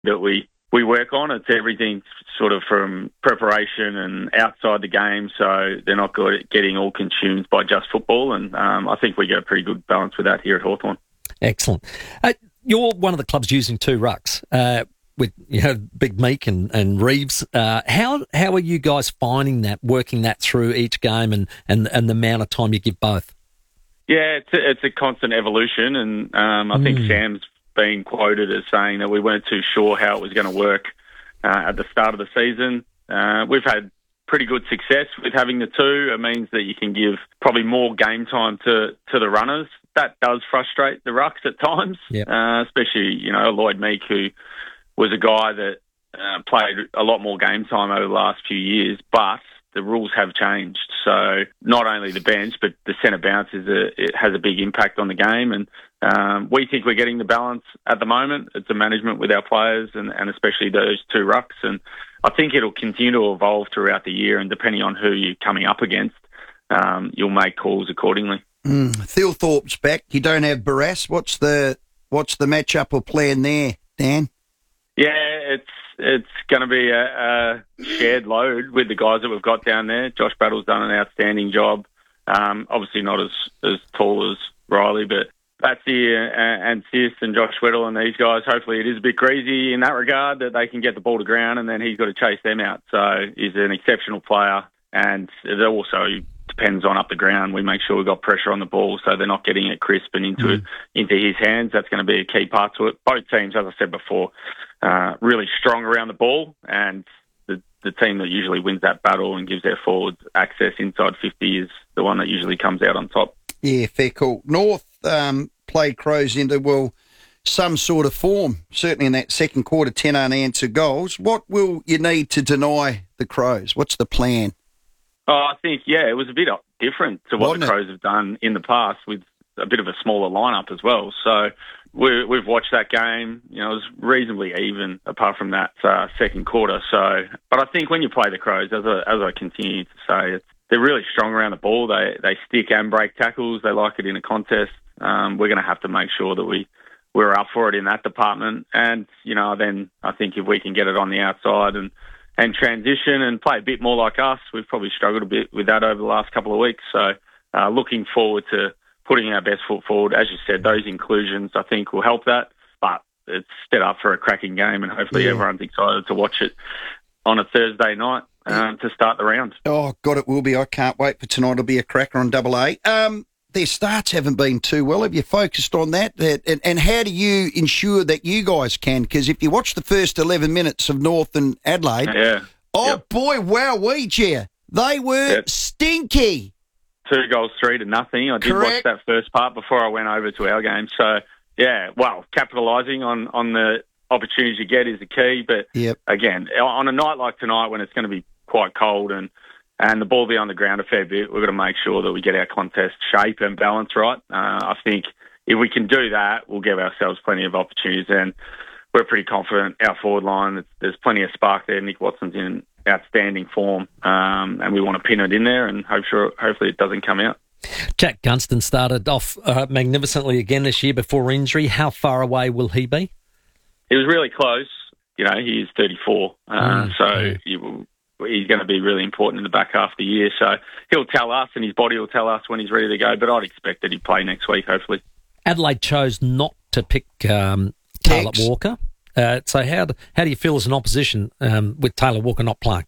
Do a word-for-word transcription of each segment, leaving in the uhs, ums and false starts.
that we, we work on. It's everything sort of from preparation and outside the game, so they're not good, getting all consumed by just football, and um, I think we get a pretty good balance with that here at Hawthorn. Excellent. Uh, you're one of the clubs using two rucks. Uh, with you know Big Meek and, and Reeves. Uh, how how are you guys finding that, working that through each game and, and, and the amount of time you give both? Yeah, it's a, it's a constant evolution, and um, I mm. think Sam's been quoted as saying that we weren't too sure how it was going to work uh, at the start of the season. Uh, we've had pretty good success with having the two. It means that you can give probably more game time to, to the runners. That does frustrate the rucks at times, yep. uh, especially, you know, Lloyd Meek, who was a guy that uh, played a lot more game time over the last few years, but the rules have changed. So not only the bench, but the centre bounce is a, it has a big impact on the game. And um, we think we're getting the balance at the moment. It's a management with our players and, and especially those two rucks. And I think it'll continue to evolve throughout the year. And depending on who you're coming up against, um, you'll make calls accordingly. Mm. Thilthorpe's back. You don't have Barrass. What's the what's the matchup or plan there, Dan? Yeah, it's it's going to be a, a shared load with the guys that we've got down there. Josh Battle's done an outstanding job. Um, obviously not as, as tall as Riley, but Batsy and, and Sis and Josh Weddle and these guys, hopefully it is a bit greasy in that regard that they can get the ball to ground and then he's got to chase them out. So he's an exceptional player, and it also depends on up the ground. We make sure we've got pressure on the ball so they're not getting it crisp and into mm. into his hands. That's going to be a key part to it. Both teams, as I said before, uh, really strong around the ball, and the, the team that usually wins that battle and gives their forwards access inside fifty is the one that usually comes out on top. Yeah, fair call. North um, played Crows into, well, some sort of form, certainly in that second quarter, ten unanswered goals. What will you need to deny the Crows? What's the plan? Oh, I think, yeah, it was a bit different to what Wasn't the Crows it? have done in the past with a bit of a smaller lineup as well. So we, we've watched that game. You know, it was reasonably even apart from that uh, second quarter. So, but I think when you play the Crows, as I, as I continue to say, it's, they're really strong around the ball. They they stick and break tackles. They like it in a contest. Um, we're going to have to make sure that we, we're up for it in that department. And, you know, then I think if we can get it on the outside and and transition and play a bit more like us. We've probably struggled a bit with that over the last couple of weeks. So uh, looking forward to putting our best foot forward. As you said, those inclusions, I think, will help that. But it's set up for a cracking game, and hopefully yeah. everyone's excited to watch it on a Thursday night um, to start the round. Oh, God, it will be. I can't wait for tonight. It'll be a cracker on Double A. Um, their starts haven't been too well. Have you focused on that? And, and how do you ensure that you guys can? Because if you watch the first eleven minutes of North and Adelaide, yeah. oh, yep. boy, wow, we cheer. They were yep. stinky. Two goals, three to nothing. I did Correct. watch that first part before I went over to our game. So, yeah, well, capitalising on, on the opportunities you get is the key. But, yep. again, on a night like tonight when it's going to be quite cold and and the ball be on the ground a fair bit, we've got to make sure that we get our contest shape and balance right. Uh, I think if we can do that, we'll give ourselves plenty of opportunities, and we're pretty confident our forward line, there's plenty of spark there. Nick Watson's in outstanding form, um, and we want to pin it in there and hope sure, hopefully it doesn't come out. Jack Gunston started off uh, magnificently again this year before injury. How far away will he be? He was really close. You know, he is thirty-four, uh, mm, so yeah. he will, he's going to be really important in the back half of the year. So he'll tell us, and his body will tell us when he's ready to go. But I'd expect that he'd play next week, hopefully. Adelaide chose not to pick um, Taylor Walker. Uh, so how do, how do you feel as an opposition um, with Taylor Walker not playing?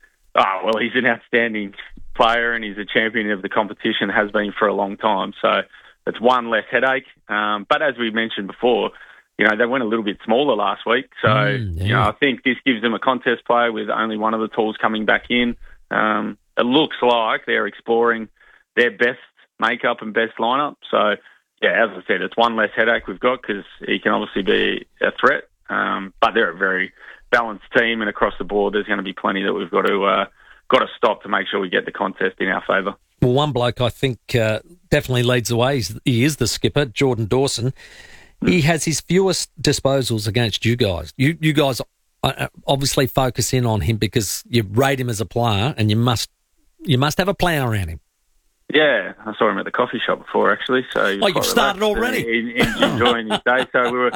Oh, well, he's an outstanding player and he's a champion of the competition, has been for a long time. So it's one less headache. Um, but as we mentioned before, you know, they went a little bit smaller last week. So, mm, yeah. you know, I think this gives them a contest player with only one of the tools coming back in. Um, it looks like they're exploring their best makeup and best lineup. So, yeah, as I said, it's one less headache we've got because he can obviously be a threat. Um, but they're a very balanced team, and across the board, there's going to be plenty that we've got to uh, got to stop to make sure we get the contest in our favour. Well, one bloke I think uh, definitely leads the way. He's, he is the skipper, Jordan Dawson. He has his fewest disposals against you guys. You you guys obviously focus in on him because you rate him as a player, and you must you must have a plan around him. Yeah, I saw him at the coffee shop before, actually. So oh, you've started already. He's enjoying his day. So we were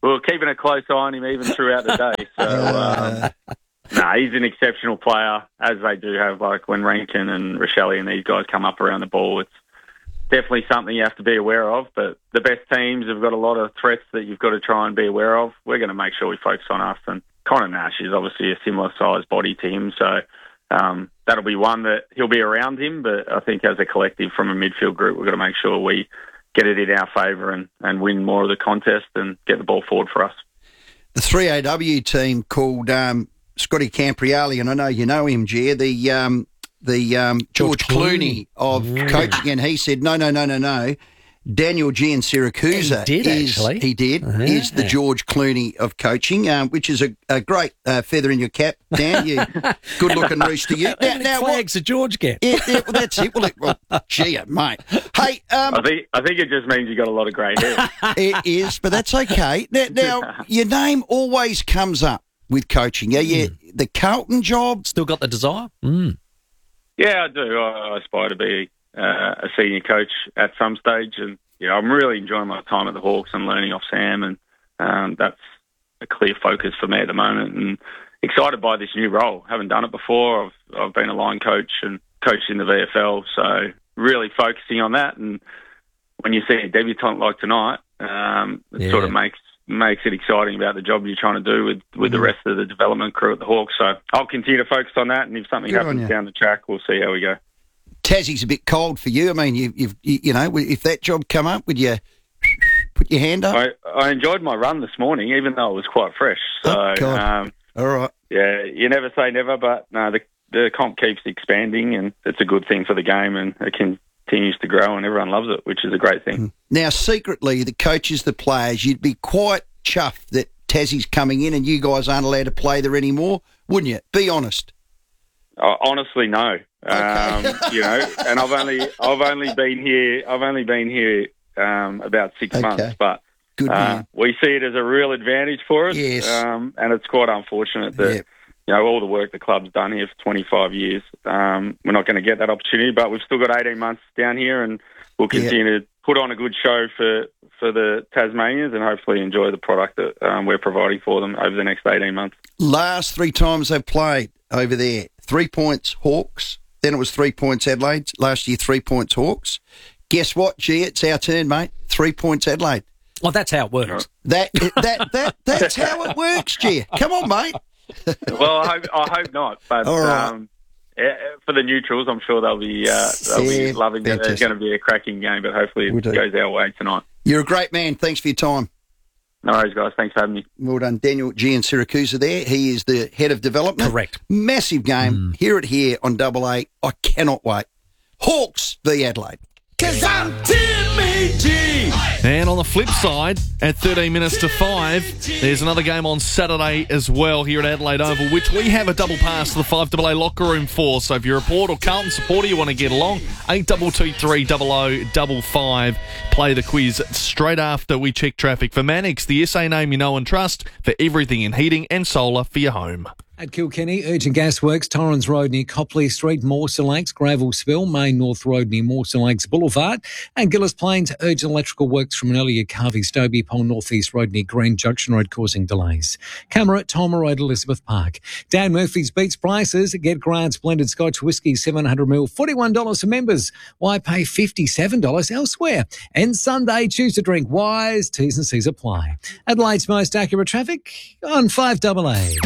we're keeping a close eye on him even throughout the day. So, um, no, nah, he's an exceptional player, as they do have, like when Rankin and Rochelle and these guys come up around the ball. It's definitely something you have to be aware of, but the best teams have got a lot of threats that you've got to try and be aware of. We're going to make sure we focus on us, and Connor Nash is obviously a similar size body to him, so um, that'll be one that he'll be around him, but I think as a collective from a midfield group, we've got to make sure we get it in our favour and, and win more of the contest and get the ball forward for us. The three A W team called um, Scotty Campriali, and I know you know him, Jer, the um, the um, George, George Clooney, Clooney of yeah. coaching, and he said, no, no, no, no, no. Daniel Giansiracusa he did, is, actually. he did, uh-huh. is the George Clooney of coaching, um, which is a, a great uh, feather in your cap, Dan. You good-looking rooster, you. How many now, flags did George get? Yeah, yeah, well, that's it. Well, it, well gee, mate. Hey, um, I think I think it just means you got a lot of grey hair. It is, but that's okay. Now, now your name always comes up with coaching. Yeah, yeah. Mm. The Carlton job. Still got the desire? Mm. Yeah, I do. I, I aspire to be uh, a senior coach at some stage, and yeah, I'm really enjoying my time at the Hawks and learning off Sam, and um, that's a clear focus for me at the moment. And excited by this new role. Haven't done it before. I've I've been a line coach and coached in the V F L, so really focusing on that. And when you see a debutant like tonight, um, it yeah. sort of makes makes it exciting about the job you're trying to do with, with mm. the rest of the development crew at the Hawks. So I'll continue to focus on that, and if something Good happens down the track, we'll see how we go. Tassie's a bit cold for you. I mean, you, you've, you, you know, if that job come up, would you put your hand up? I, I enjoyed my run this morning, even though it was quite fresh. So, oh, God. Um, all right. Yeah, you never say never, but no, the, the comp keeps expanding, and it's a good thing for the game, and it continues to grow, and everyone loves it, which is a great thing. Now, secretly, the coaches, the players, you'd be quite chuffed that Tassie's coming in and you guys aren't allowed to play there anymore, wouldn't you? Be honest. Uh, honestly, no. Okay. Um, you know, and I've only I've only been here I've only been here um, about six okay. months, but Good uh, we see it as a real advantage for us. Yes. Um, and it's quite unfortunate that yep. you know all the work the club's done here for twenty-five years, um, we're not going to get that opportunity. But we've still got eighteen months down here, and we'll continue yep. to put on a good show for, for the Tasmanians, and hopefully enjoy the product that um, we're providing for them over the next eighteen months. Last three times they've played over there, three points Hawks. Then it was three points Adelaide. Last year, three points Hawks. Guess what, G? It's our turn, mate. Three points Adelaide. Well, that's how it works. That that that that's how it works, G. Come on, mate. Well, I hope I hope not. But All right. um, for the neutrals, I'm sure they'll be uh, they'll yeah, be loving it. It's going to be a cracking game, but hopefully it goes our way tonight. You're a great man. Thanks for your time. No worries, guys. Thanks for having me. Well done. Daniel Giansiracusa there. He is the head of development. Correct. Massive game. Mm. Hear it here on Double A. I cannot wait. Hawks v Adelaide. Cause I'm Timmy G. And on the flip side, at thirteen minutes to five, there's another game on Saturday as well here at Adelaide Oval, which we have a double pass to the five A A locker room for. So if you're a Port or Carlton supporter, you want to get along, eight two two three double oh double five. Play the quiz straight after we check traffic. For Mannix, the S A name you know and trust for everything in heating and solar for your home. At Kilkenny, Urgent Gas Works, Torrens Road near Copley Street, Mawson Lakes, Gravel Spill, Main North Road near Mawson Lakes Boulevard, and Gillis Plains, Urgent Electrical Works from an earlier Carvey Stobie Pole North East Road near Grand Junction Road causing delays. Camera at Tolmer Road, Elizabeth Park. Dan Murphy's Beats Prices. Get Grant's Blended Scotch Whisky, seven hundred milliliters, forty-one dollars for members. Why pay fifty-seven dollars elsewhere? And Sunday, choose to drink wise. T's and C's apply. Adelaide's most accurate traffic on five A A.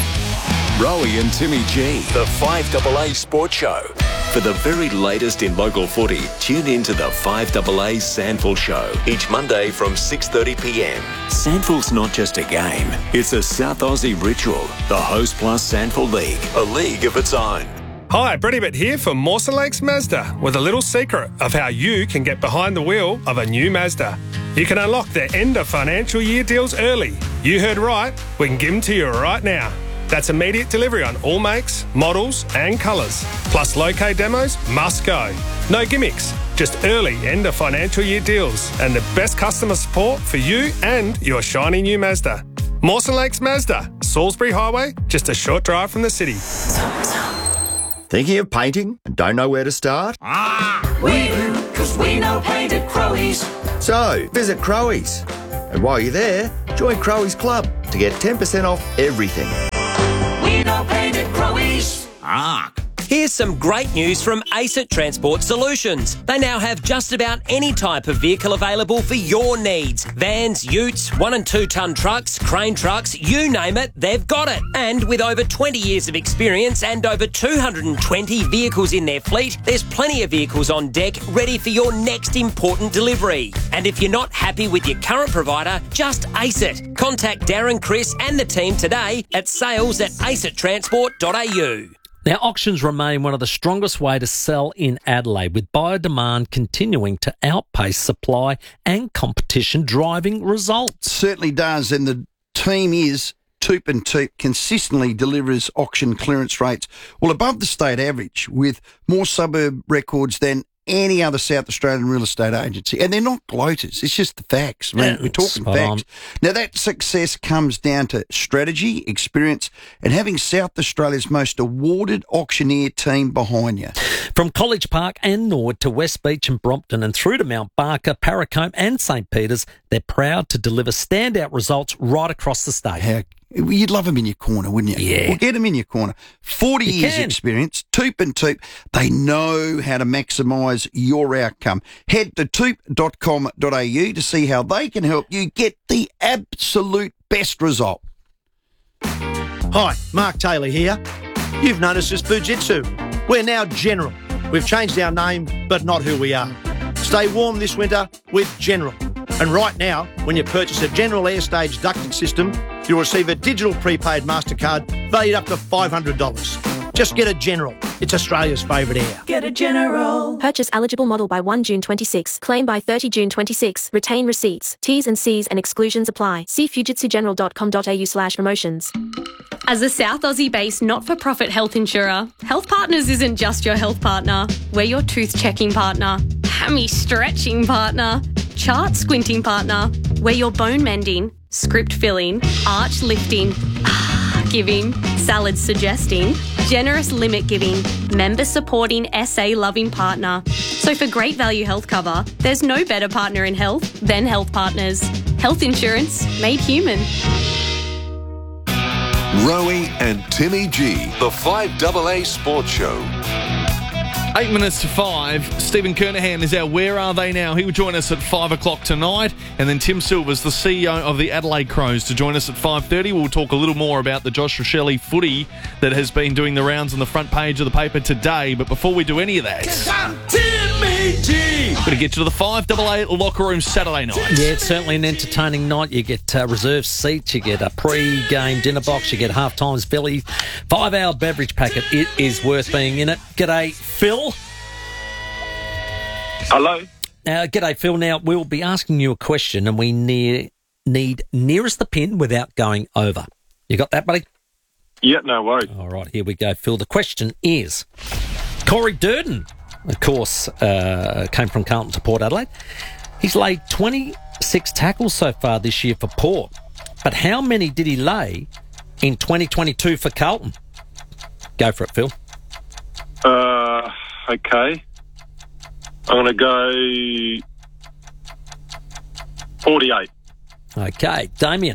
Rowie and Timmy G, the five A A Sports Show. For the very latest in local footy, tune in to the five A A Sandful Show each Monday from six thirty p m. Sandful's not just a game, it's a South Aussie ritual. The Host Plus Sandful League, a league of its own. Hi, Brady Bitt here for Mawson Lakes Mazda with a little secret of how you can get behind the wheel of a new Mazda. You can unlock their end of financial year deals early. You heard right, we can give them to you right now. That's immediate delivery on all makes, models and colours. Plus low-K demos must go. No gimmicks, just early end of financial year deals and the best customer support for you and your shiny new Mazda. Mawson Lakes Mazda, Salisbury Highway, just a short drive from the city. Thinking of painting and don't know where to start? Ah, we do, because we know paint at Crowies. So, visit Crowies. And while you're there, join Crowy's Club to get ten percent off everything. We don't paint at Crowy's. Ah. Here's some great news from ACET Transport Solutions. They now have just about any type of vehicle available for your needs. Vans, utes, one and two tonne trucks, crane trucks, you name it, they've got it. And with over twenty years of experience and over two hundred twenty vehicles in their fleet, there's plenty of vehicles on deck ready for your next important delivery. And if you're not happy with your current provider, just ACET. Contact Darren, Chris and the team today at sales at acet transport dot a u. Now, auctions remain one of the strongest way to sell in Adelaide, with buyer demand continuing to outpace supply and competition driving results. Certainly does, and the team is Toop and Toop consistently delivers auction clearance rates well above the state average, with more suburb records than any other South Australian real estate agency. And they're not gloaters. It's just the facts. I mean, Yeah, we're talking spot facts. on. Now, that success comes down to strategy, experience, and having South Australia's most awarded auctioneer team behind you. From College Park and Nord to West Beach and Brompton and through to Mount Barker, Parracombe and St Peters, they're proud to deliver standout results right across the state. How, you'd love them in your corner, wouldn't you? Yeah. Well, get them in your corner. forty You years can. experience, Toop and Toop. They know how to maximise your outcome. Head to toop dot com dot a u to see how they can help you get the absolute best result. Hi, Mark Taylor here. You've noticed us Fujitsu. We're now General. We've changed our name, but not who we are. Stay warm this winter with General. And right now, when you purchase a General Airstage ducting system, you'll receive a digital prepaid MasterCard valued up to five hundred dollars. Just get a General. It's Australia's favourite air. Get a General. Purchase eligible model by first June twenty-six. Claim by thirty June twenty-six. Retain receipts. T's and C's and exclusions apply. See fujitsu general dot com dot a u slash promotions. As a South Aussie-based not-for-profit health insurer, Health Partners isn't just your health partner. We're your tooth-checking partner, hammy-stretching partner, chart-squinting partner. We're your bone-mending, script-filling, arch-lifting, ah-giving, salad-suggesting, generous limit-giving, member-supporting, S A-loving partner. So for great value health cover, there's no better partner in health than Health Partners. Health insurance made human. Rowie and Timmy G, the five double A Sports Show. Eight minutes to five. Stephen Kernahan is our Where Are They Now? He will join us at five o'clock tonight. And then Tim Silvers, the C E O of the Adelaide Crows, to join us at five thirty. We'll talk a little more about the Josh Rochelle footy that has been doing the rounds on the front page of the paper today. But before we do any of that, I'm Timmy G. we're going to get you to the five double A locker room Saturday night. Yeah, it's certainly an entertaining night. You get uh, reserved seats, you get a pre-game dinner box, you get half-times Philly, five-hour beverage packet. It is worth being in it. G'day, Phil. Hello. Uh, g'day, Phil. Now, we'll be asking you a question and we near, need nearest the pin without going over. You got that, buddy? Yeah, no worries. All right, here we go, Phil. The question is, Corey Durden, of course, uh, came from Carlton to Port Adelaide. He's laid twenty-six tackles so far this year for Port. But how many did he lay in twenty twenty-two for Carlton? Go for it, Phil. Uh, okay. I'm going to go forty-eight. Okay, Damien.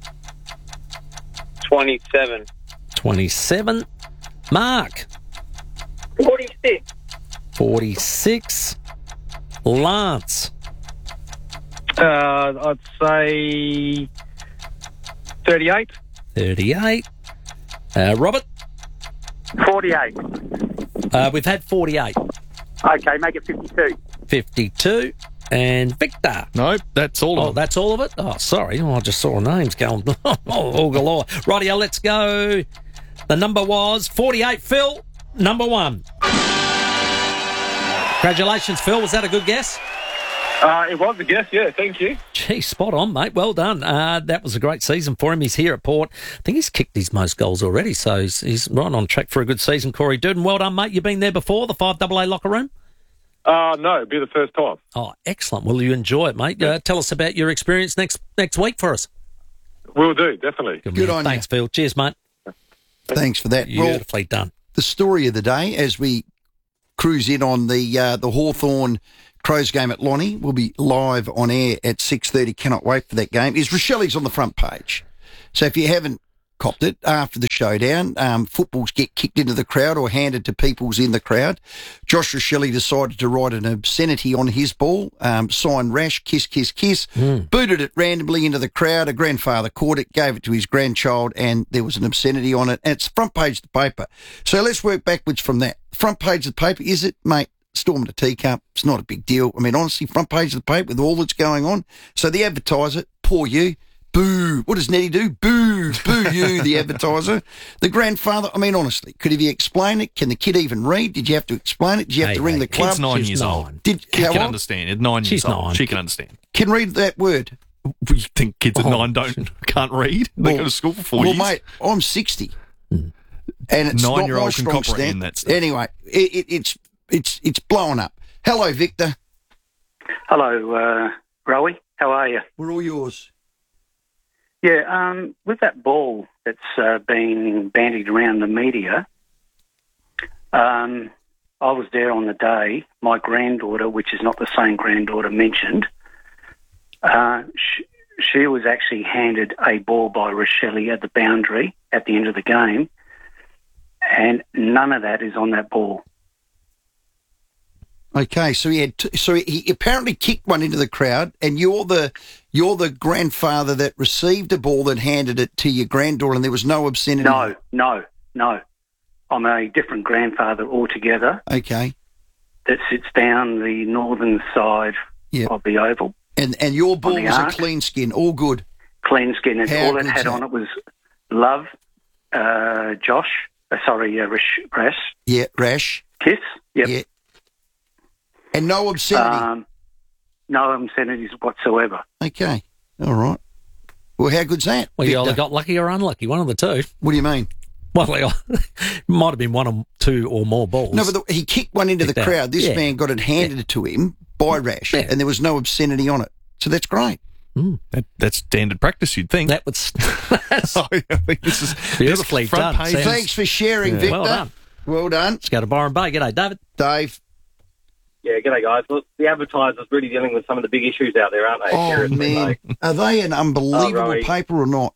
twenty-seven. twenty-seven. Mark. forty-six. forty-six. Lance. Uh, I'd say thirty-eight. thirty-eight. Uh, Robert. forty-eight. Uh, we've had forty-eight. Okay, make it fifty-two. fifty-two. And Victor. Nope, that's all of oh, it. that's all of it? Oh, sorry. Oh, I just saw names going all galore. Rightio, let's go. The number was forty-eight. Phil, number one. Congratulations, Phil. Was that a good guess? Uh, it was a guess, yeah, thank you. Gee, spot on, mate. Well done. Uh, that was a great season for him. He's here at Port. I think he's kicked his most goals already, so he's, he's right on track for a good season. Corey Durden, well done, mate. You've been there before, the five double A locker room? Uh, no, it'd be the first time. Oh, excellent. Will you enjoy it, mate? Uh, tell us about your experience next next week for us. Will do, definitely. Good, Good man. on Thanks, you. Phil. Cheers, mate. Thanks for that. Beautifully well, done. The story of the day as we cruise in on the uh, the Hawthorn Crows game at Lonnie will be live on air at six thirty. Cannot wait for that game. Is Rochelle's on the front page. So if you haven't copped it, after the showdown, um, footballs get kicked into the crowd or handed to people's in the crowd. Josh Rochelle decided to write an obscenity on his ball, um, signed rash, kiss, kiss, kiss, mm. booted it randomly into the crowd. A grandfather caught it, gave it to his grandchild, and there was an obscenity on it. And it's front page of the paper. So let's work backwards from that. Front page of the paper, is it, mate? Storm the teacup. It's not a big deal. I mean, honestly, front page of the paper with all that's going on. So the advertiser, poor you, boo. What does Nettie do? Boo. Boo you, the advertiser. The grandfather, I mean, honestly, could have you explained it? Can the kid even read? Did you have to explain it? Did you have hey, to ring hey, the club? Kid's nine She's years nine. old. Did, Kid how can old? understand. At nine She's years old. nine. She can understand. Can read that word. You think kids at Oh. nine don't can't read? They Well- go to school for four well, years. mate, I'm sixty. And it's not Nine-year-old my can strong comprehend stand. that stuff. Anyway, it, it, it's, it's, it's blowing up. Hello, Victor. Hello, uh, Rowie. How are you? We're all yours. Yeah, um, with that ball that's uh, been bandied around the media, um, I was there on the day. My granddaughter, which is not the same granddaughter mentioned, uh, she, she was actually handed a ball by Rochelle at the boundary at the end of the game, and none of that is on that ball. Okay, so he had, t- so he apparently kicked one into the crowd, and you're the you're the grandfather that received a ball and handed it to your granddaughter, and there was no obscenity. No, no, no. I'm a different grandfather altogether Okay, that sits down the northern side Yep. of the oval. and and your ball the was a arc. clean skin, all good. Clean skin, and How all it good's had that? on it was love, uh, Josh, uh, sorry, uh, Rish, Rash, Yeah, rash. kiss, yep. Yeah, and no obscenity. Um, no obscenities whatsoever. Okay, all right. Well, how good's that? Well, you Victor? either got lucky or unlucky, one of the two. What do you mean? Well, they- might have been one or two or more balls. No, but the, he kicked one into Kicked the out. crowd. This Yeah. man got it handed to him by Rash, Yeah. and there was no obscenity on it. So that's great. Mm. That, that's standard practice, you'd think. That was Oh, I think this is beautifully this front done. page Sam. is- Thanks for sharing, Yeah. Victor. Well done. Well done. Let's go to Byron Bay. G'day, David. Dave. Yeah, g'day guys. Look, the advertisers really dealing with some of the big issues out there, aren't they? Oh, Seriously, man. like- Are they an unbelievable Oh, Rowie. paper or not?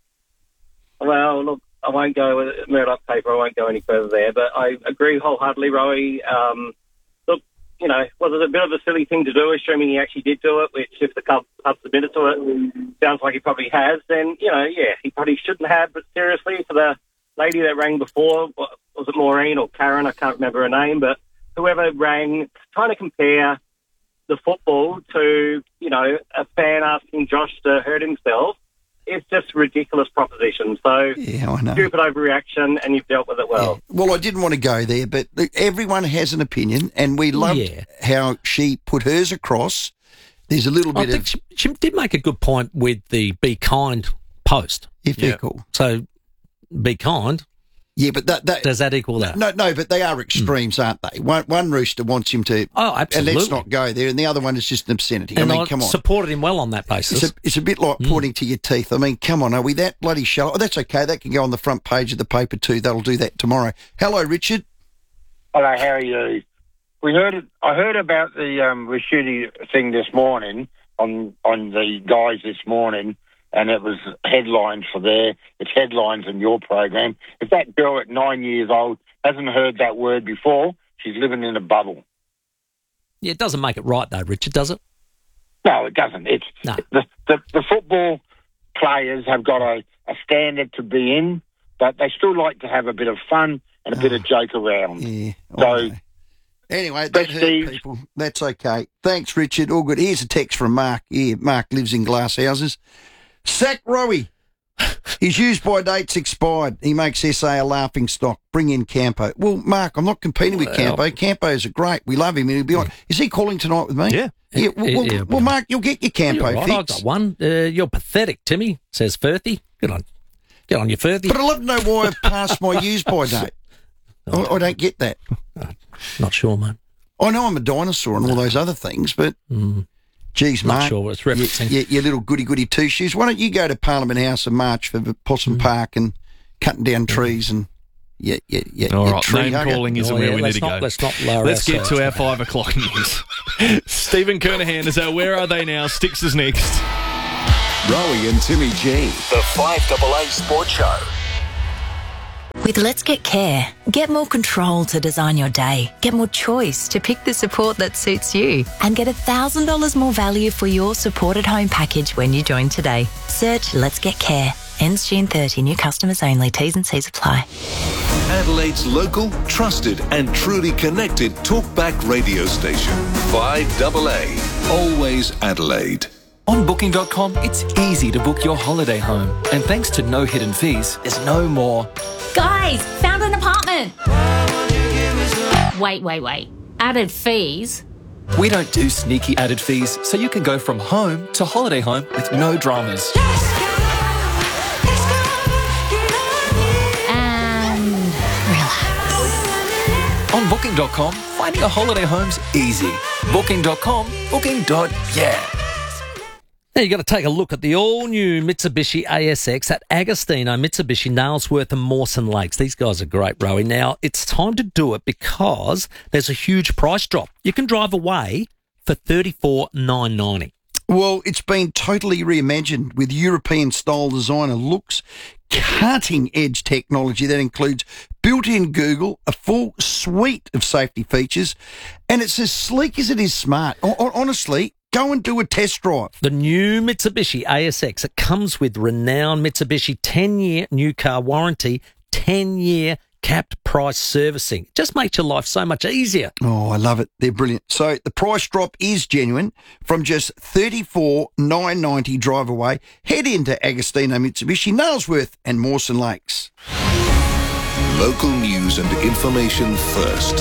Well, look, I won't go with Murdoch paper. I won't go any further there. But I agree wholeheartedly, Rowie. Um, look, you know, was it a bit of a silly thing to do, assuming he actually did do it, which if the club, club submitted to it, sounds like he probably has, then, you know, yeah, he probably shouldn't have. But seriously, for the lady that rang before, was it Maureen or Karen? I can't remember her name, but whoever rang, trying to compare the football to, you know, a fan asking Josh to hurt himself, it's just ridiculous proposition. So, Yeah, I know. stupid overreaction, and you've dealt with it well. Well, I didn't want to go there, but look, everyone has an opinion, and we loved Yeah. how she put hers across. There's a little I bit think of she, she did make a good point with the be kind post. ethical. So, be kind. Yeah, but that, that Does that equal that? no, no, but they are extremes, aren't they? One, one rooster wants him to, Oh, and absolutely. let's not go there, and the other one is just an obscenity. And I mean, I come on. supported him well on that basis. It's a, it's a bit like pointing to your teeth. I mean, come on, are we that bloody shallow? Oh, that's okay. That can go on the front page of the paper too. That'll do that tomorrow. Hello, Richard. Hello, how are you? We heard it, I heard about the um, Rashidi thing this morning on on the guys this morning, and it was headlines for there. It's headlines in your program. If that girl at nine years old hasn't heard that word before, she's living in a bubble. Yeah, it doesn't make it right, though, Richard, does it? No, it doesn't. It's No. the, the the football players have got a, a standard to be in, but they still like to have a bit of fun and a bit of joke around. Yeah. So Anyway, that Best hurt Steve. people. That's okay. Thanks, Richard. All good. Here's a text from Mark. Yeah, Mark lives in glass houses. Sack Rowie. His use-by date's expired. He makes S A a laughing stock. Bring in Campo. Well, Mark, I'm not competing with Well- Campo. Campo's a great. We love him. He'll be on. Is he calling tonight with me? Yeah. Yeah. Well, well, Yeah, well, Mark, you'll get your Campo You're right, I've fix. got one. Uh, you're pathetic, Timmy, says Firthy. Good on. Get on your Firthy. But I'd love to know why I've passed my use-by date. I, I don't get that. Not sure, mate. I know I'm a dinosaur and all those other things, but Mm. geez, Not Mark, sure what it's you, referencing. you, you little goody-goody two-shoes. Why don't you go to Parliament House in March for the Possum Park and cutting down trees and you, you, you, All you right, tree name hugger. calling isn't Oh, where yeah, we let's need to not- go. let's not lower Let's get ourselves to our down. five o'clock news. Stephen Kernahan is our Where Are They Now? Sticks is next. Rowie and Timmy G. The five double A Sports Show. With Let's Get Care, get more control to design your day, get more choice to pick the support that suits you, and get one thousand dollars more value for your support at home package when you join today. Search Let's Get Care. Ends June thirtieth. New customers only. T's and C's apply. Adelaide's local, trusted and truly connected talkback radio station. five double A. Always Adelaide. On Booking dot com, it's easy to book your holiday home. And thanks to no hidden fees, there's no more. Guys, found an apartment. Wait, wait, wait. Added fees? We don't do sneaky added fees, so you can go from home to holiday home with no dramas. And relax. On Booking dot com, finding a holiday home's easy. Booking dot com, booking. Yeah. Now you've got to take a look at the all-new Mitsubishi A S X at Agostino, Mitsubishi, Nailsworth and Mawson Lakes. These guys are great, Rowie. Now, it's time to do it because there's a huge price drop. You can drive away for thirty-four thousand nine hundred ninety dollars. Well, it's been totally reimagined with European-style designer looks, cutting-edge technology that includes built-in Google, a full suite of safety features, and it's as sleek as it is smart. O- honestly, go and do a test drive. The new Mitsubishi A S X, it comes with renowned Mitsubishi ten-year new car warranty, ten-year capped price servicing. It just makes your life so much easier. Oh, I love it. They're brilliant. So the price drop is genuine. From just thirty-four thousand nine hundred ninety dollars drive away, head into Agostino Mitsubishi, Nailsworth and Mawson Lakes. Local news and information first.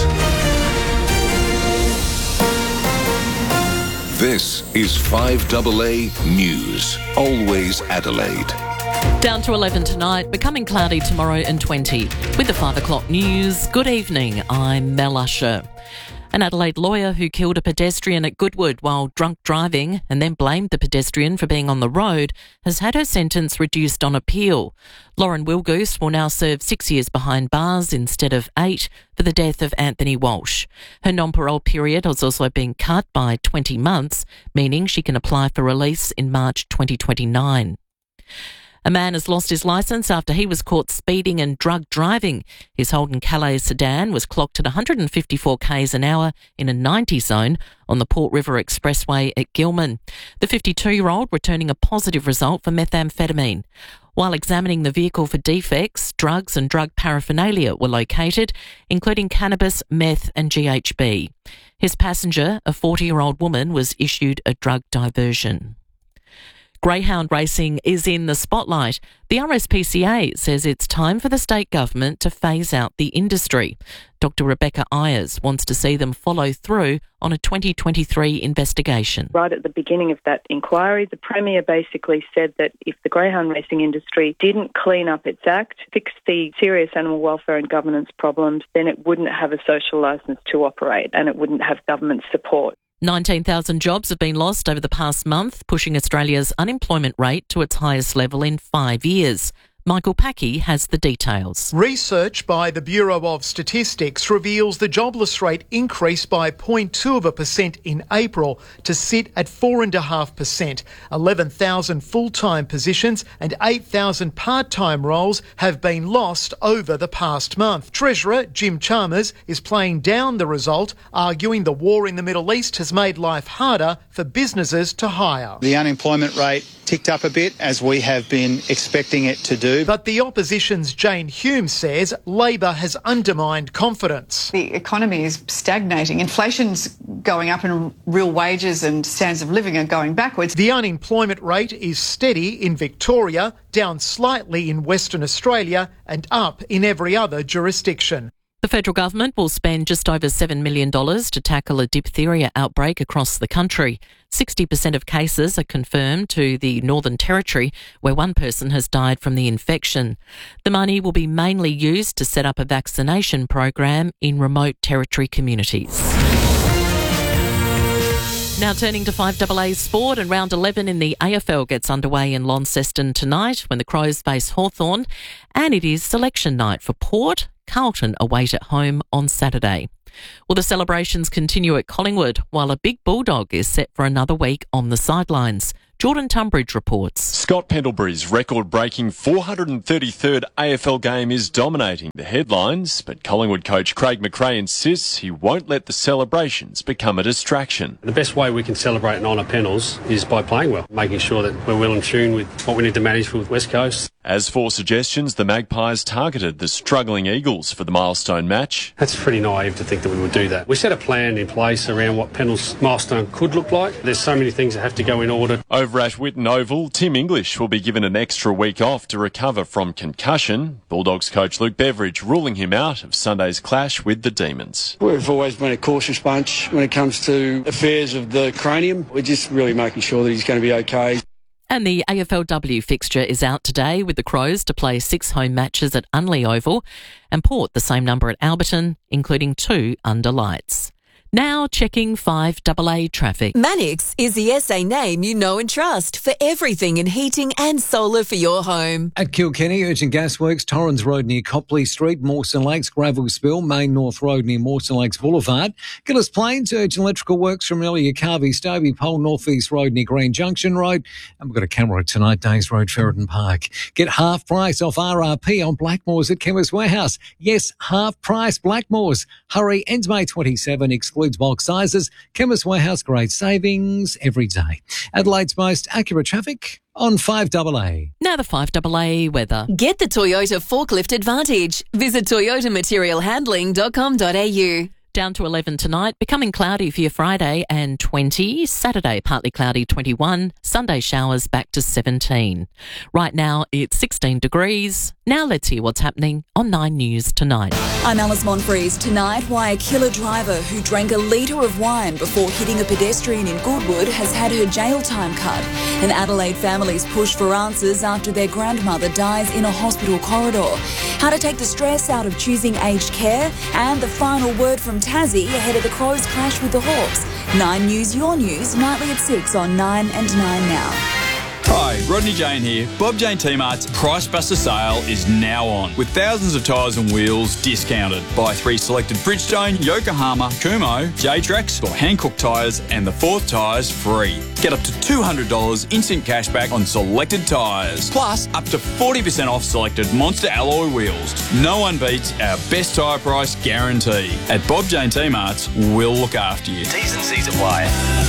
This is five double A News. Always Adelaide. Down to eleven tonight, becoming cloudy tomorrow and twenty. With the five o'clock news, good evening, I'm Mel Usher. An Adelaide lawyer who killed a pedestrian at Goodwood while drunk driving and then blamed the pedestrian for being on the road has had her sentence reduced on appeal. Lauren Wilgoose will now serve six years behind bars instead of eight for the death of Anthony Walsh. Her non-parole period has also been cut by twenty months, meaning she can apply for release in March twenty twenty-nine. A man has lost his licence after he was caught speeding and drug driving. His Holden Calais sedan was clocked at one hundred fifty-four k's an hour in a ninety zone on the Port River Expressway at Gilman. The fifty-two-year-old returning a positive result for methamphetamine. While examining the vehicle for defects, drugs and drug paraphernalia were located, including cannabis, meth and G H B. His passenger, a forty-year-old woman, was issued a drug diversion. Greyhound racing is in the spotlight. The R S P C A says it's time for the state government to phase out the industry. Doctor Rebecca Ayers wants to see them follow through on a twenty twenty-three investigation. Right at the beginning of that inquiry, the Premier basically said that if the greyhound racing industry didn't clean up its act, fix the serious animal welfare and governance problems, then it wouldn't have a social licence to operate and it wouldn't have government support. nineteen thousand jobs have been lost over the past month, pushing Australia's unemployment rate to its highest level in five years. Michael Packey has the details. Research by the Bureau of Statistics reveals the jobless rate increased by zero point two of a percent in April to sit at four point five percent. eleven thousand full-time positions and eight thousand part-time roles have been lost over the past month. Treasurer Jim Chalmers is playing down the result, arguing the war in the Middle East has made life harder for businesses to hire. The unemployment rate ticked up a bit, as we have been expecting it to do. But the opposition's Jane Hume says Labor has undermined confidence. The economy is stagnating. Inflation's going up and real wages and standards of living are going backwards. The unemployment rate is steady in Victoria, down slightly in Western Australia and up in every other jurisdiction. The federal government will spend just over seven million dollars to tackle a diphtheria outbreak across the country. sixty percent of cases are confirmed to the Northern Territory, where one person has died from the infection. The money will be mainly used to set up a vaccination program in remote territory communities. Now turning to five double A sport, and round eleven in the A F L gets underway in Launceston tonight when the Crows face Hawthorn, and it is selection night for Port, Carlton await at home on Saturday. Well, the celebrations continue at Collingwood, while a big bulldog is set for another week on the sidelines. Jordan Tunbridge reports. Scott Pendlebury's record-breaking four hundred thirty-third A F L game is dominating the headlines, but Collingwood coach Craig McRae insists he won't let the celebrations become a distraction. The best way we can celebrate and honour Pendles is by playing well, making sure that we're well in tune with what we need to manage with West Coast. As for suggestions, the Magpies targeted the struggling Eagles for the milestone match. That's pretty naive to think that we would do that. We set a plan in place around what Pendles' milestone could look like. There's so many things that have to go in order. Over at Whitten Oval, Tim English will be given an extra week off to recover from concussion. Bulldogs coach Luke Beveridge ruling him out of Sunday's clash with the Demons. We've always been a cautious bunch when it comes to affairs of the cranium. We're just really making sure that he's going to be okay. And the A F L W fixture is out today with the Crows to play six home matches at Unley Oval and Port the same number at Alberton, including two under lights. Now checking five A A traffic. Manix is the S A name you know and trust for everything in heating and solar for your home. At Kilkenny, Urgent Gasworks, Torrens Road near Copley Street, Mawson Lakes, Gravel Spill, Main North Road near Mawson Lakes Boulevard. Gillis Plains, Urgent Electrical Works from Elia Carvey, Stobie Pole, North East Road near Green Junction Road. And we've got a camera tonight, Days Road, Ferreton Park. Get half price off R R P on Blackmores at Chemist Warehouse. Yes, half price Blackmores. Hurry, ends May twenty-seventh, excludes bulk sizes. Chemist Warehouse, great savings every day. Adelaide's most accurate traffic on five A A. Now the five A A weather. Get the Toyota Forklift Advantage. Visit toyota material handling dot com dot a u. Down to eleven tonight, becoming cloudy for your Friday and twenty. Saturday, partly cloudy, twenty-one. Sunday showers back to seventeen. Right now, it's sixteen degrees. Now let's hear what's happening on Nine News tonight. I'm Alice Monfries. Tonight, why a killer driver who drank a litre of wine before hitting a pedestrian in Goodwood has had her jail time cut. And Adelaide families push for answers after their grandmother dies in a hospital corridor. How to take the stress out of choosing aged care, and the final word from Tassie ahead of the Crows' clash with the Hawks. Nine News, your news, nightly at six on Nine and Nine Now. Hi, Rodney Jane here. Bob Jane T-Mart's Price Buster sale is now on, with thousands of tyres and wheels discounted. Buy three selected Bridgestone, Yokohama, Kumho, J-Trax or Hankook tyres and the fourth tyres free. Get up to two hundred dollars instant cashback on selected tyres. Plus, up to forty percent off selected Monster alloy wheels. No one beats our best tyre price guarantee. At Bob Jane T-Mart's, we'll look after you. T's and C's apply.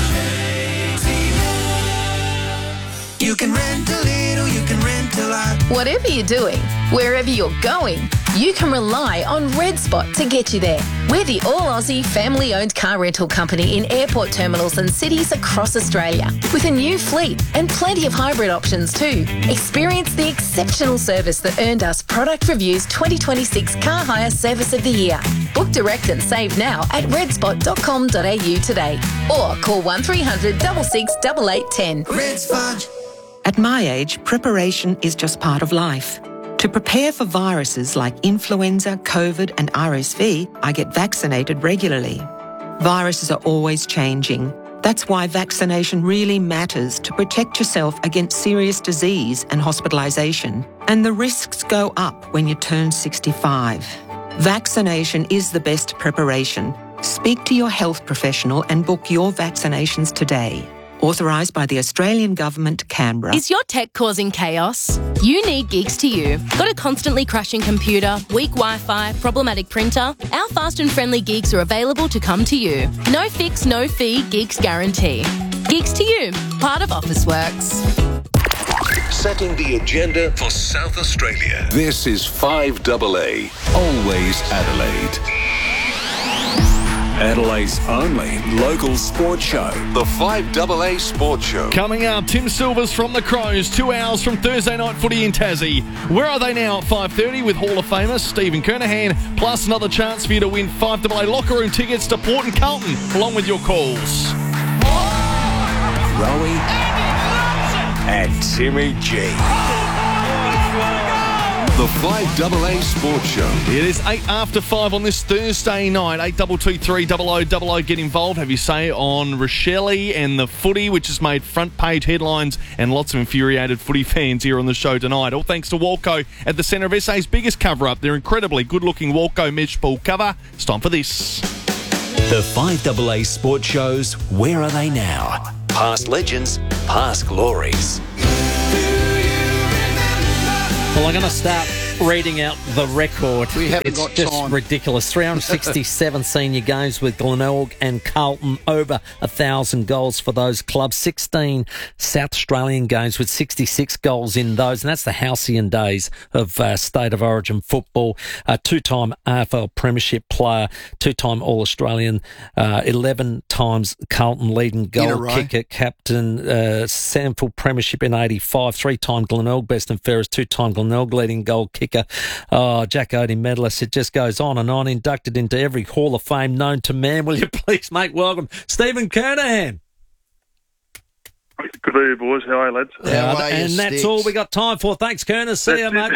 You can rent a little, you can rent a lot. Whatever you're doing, wherever you're going, you can rely on Red Spot to get you there. We're the all-Aussie, family-owned car rental company in airport terminals and cities across Australia, with a new fleet and plenty of hybrid options too. Experience the exceptional service that earned us Product Review's twenty twenty-six Car Hire Service of the Year. Book direct and save now at red spot dot com dot a u today, or call one three hundred, six six eight eight one zero. Red Spot. At my age, preparation is just part of life. To prepare for viruses like influenza, COVID and R S V, I get vaccinated regularly. Viruses are always changing. That's why vaccination really matters to protect yourself against serious disease and hospitalisation. And the risks go up when you turn sixty-five. Vaccination is the best preparation. Speak to your health professional and book your vaccinations today. Authorised by the Australian Government, Canberra. Is your tech causing chaos? You need Geeks to You. Got a constantly crashing computer, weak Wi-Fi, problematic printer? Our fast and friendly Geeks are available to come to you. No fix, no fee, Geeks guarantee. Geeks to You, part of Officeworks. Setting the agenda for South Australia. This is five A A, always Adelaide. Adelaide's only local sports show, the five A A Sports Show. Coming up, Tim Silvers from the Crows, two hours from Thursday night footy in Tassie. Where are they now at five thirty with Hall of Famer Stephen Kernahan, plus another chance for you to win five A A locker room tickets to Port and Carlton, along with your calls. Rowie and Timmy G. The The five double A Sports Show. It is eight after five on this Thursday night. eight two two three double oh double oh. Get involved. Have your say on Rochelle and the footy, which has made front page headlines and lots of infuriated footy fans here on the show tonight. All thanks to Walco at the centre of S A's biggest cover-up. Their incredibly good-looking Walco mesh pool cover. It's time for this. The five double A Sports Show's Where Are They Now? Past legends, past glories. Well, I'm going to start reading out the record. We haven't it's got just time. ridiculous. three hundred sixty-seven senior games with Glenelg and Carlton, over one thousand goals for those clubs. sixteen South Australian games with sixty-six goals in those, and that's the halcyon days of uh, State of Origin football. A two-time A F L Premiership player, two-time All-Australian, uh, eleven times Carlton leading goal kicker, captain, uh, Samford Premiership in eighty-five, three-time Glenelg best and fairest, two-time Glenelg leading goal kicker. Oh, Jack Odie medalist. It just goes on and on. Inducted into every Hall of Fame known to man. Will you please make welcome Stephen Kernahan? Good evening, boys. How are you, lads? Yeah, uh, and that's Sticks. all we got time for. Thanks, Kerner. See you, mate.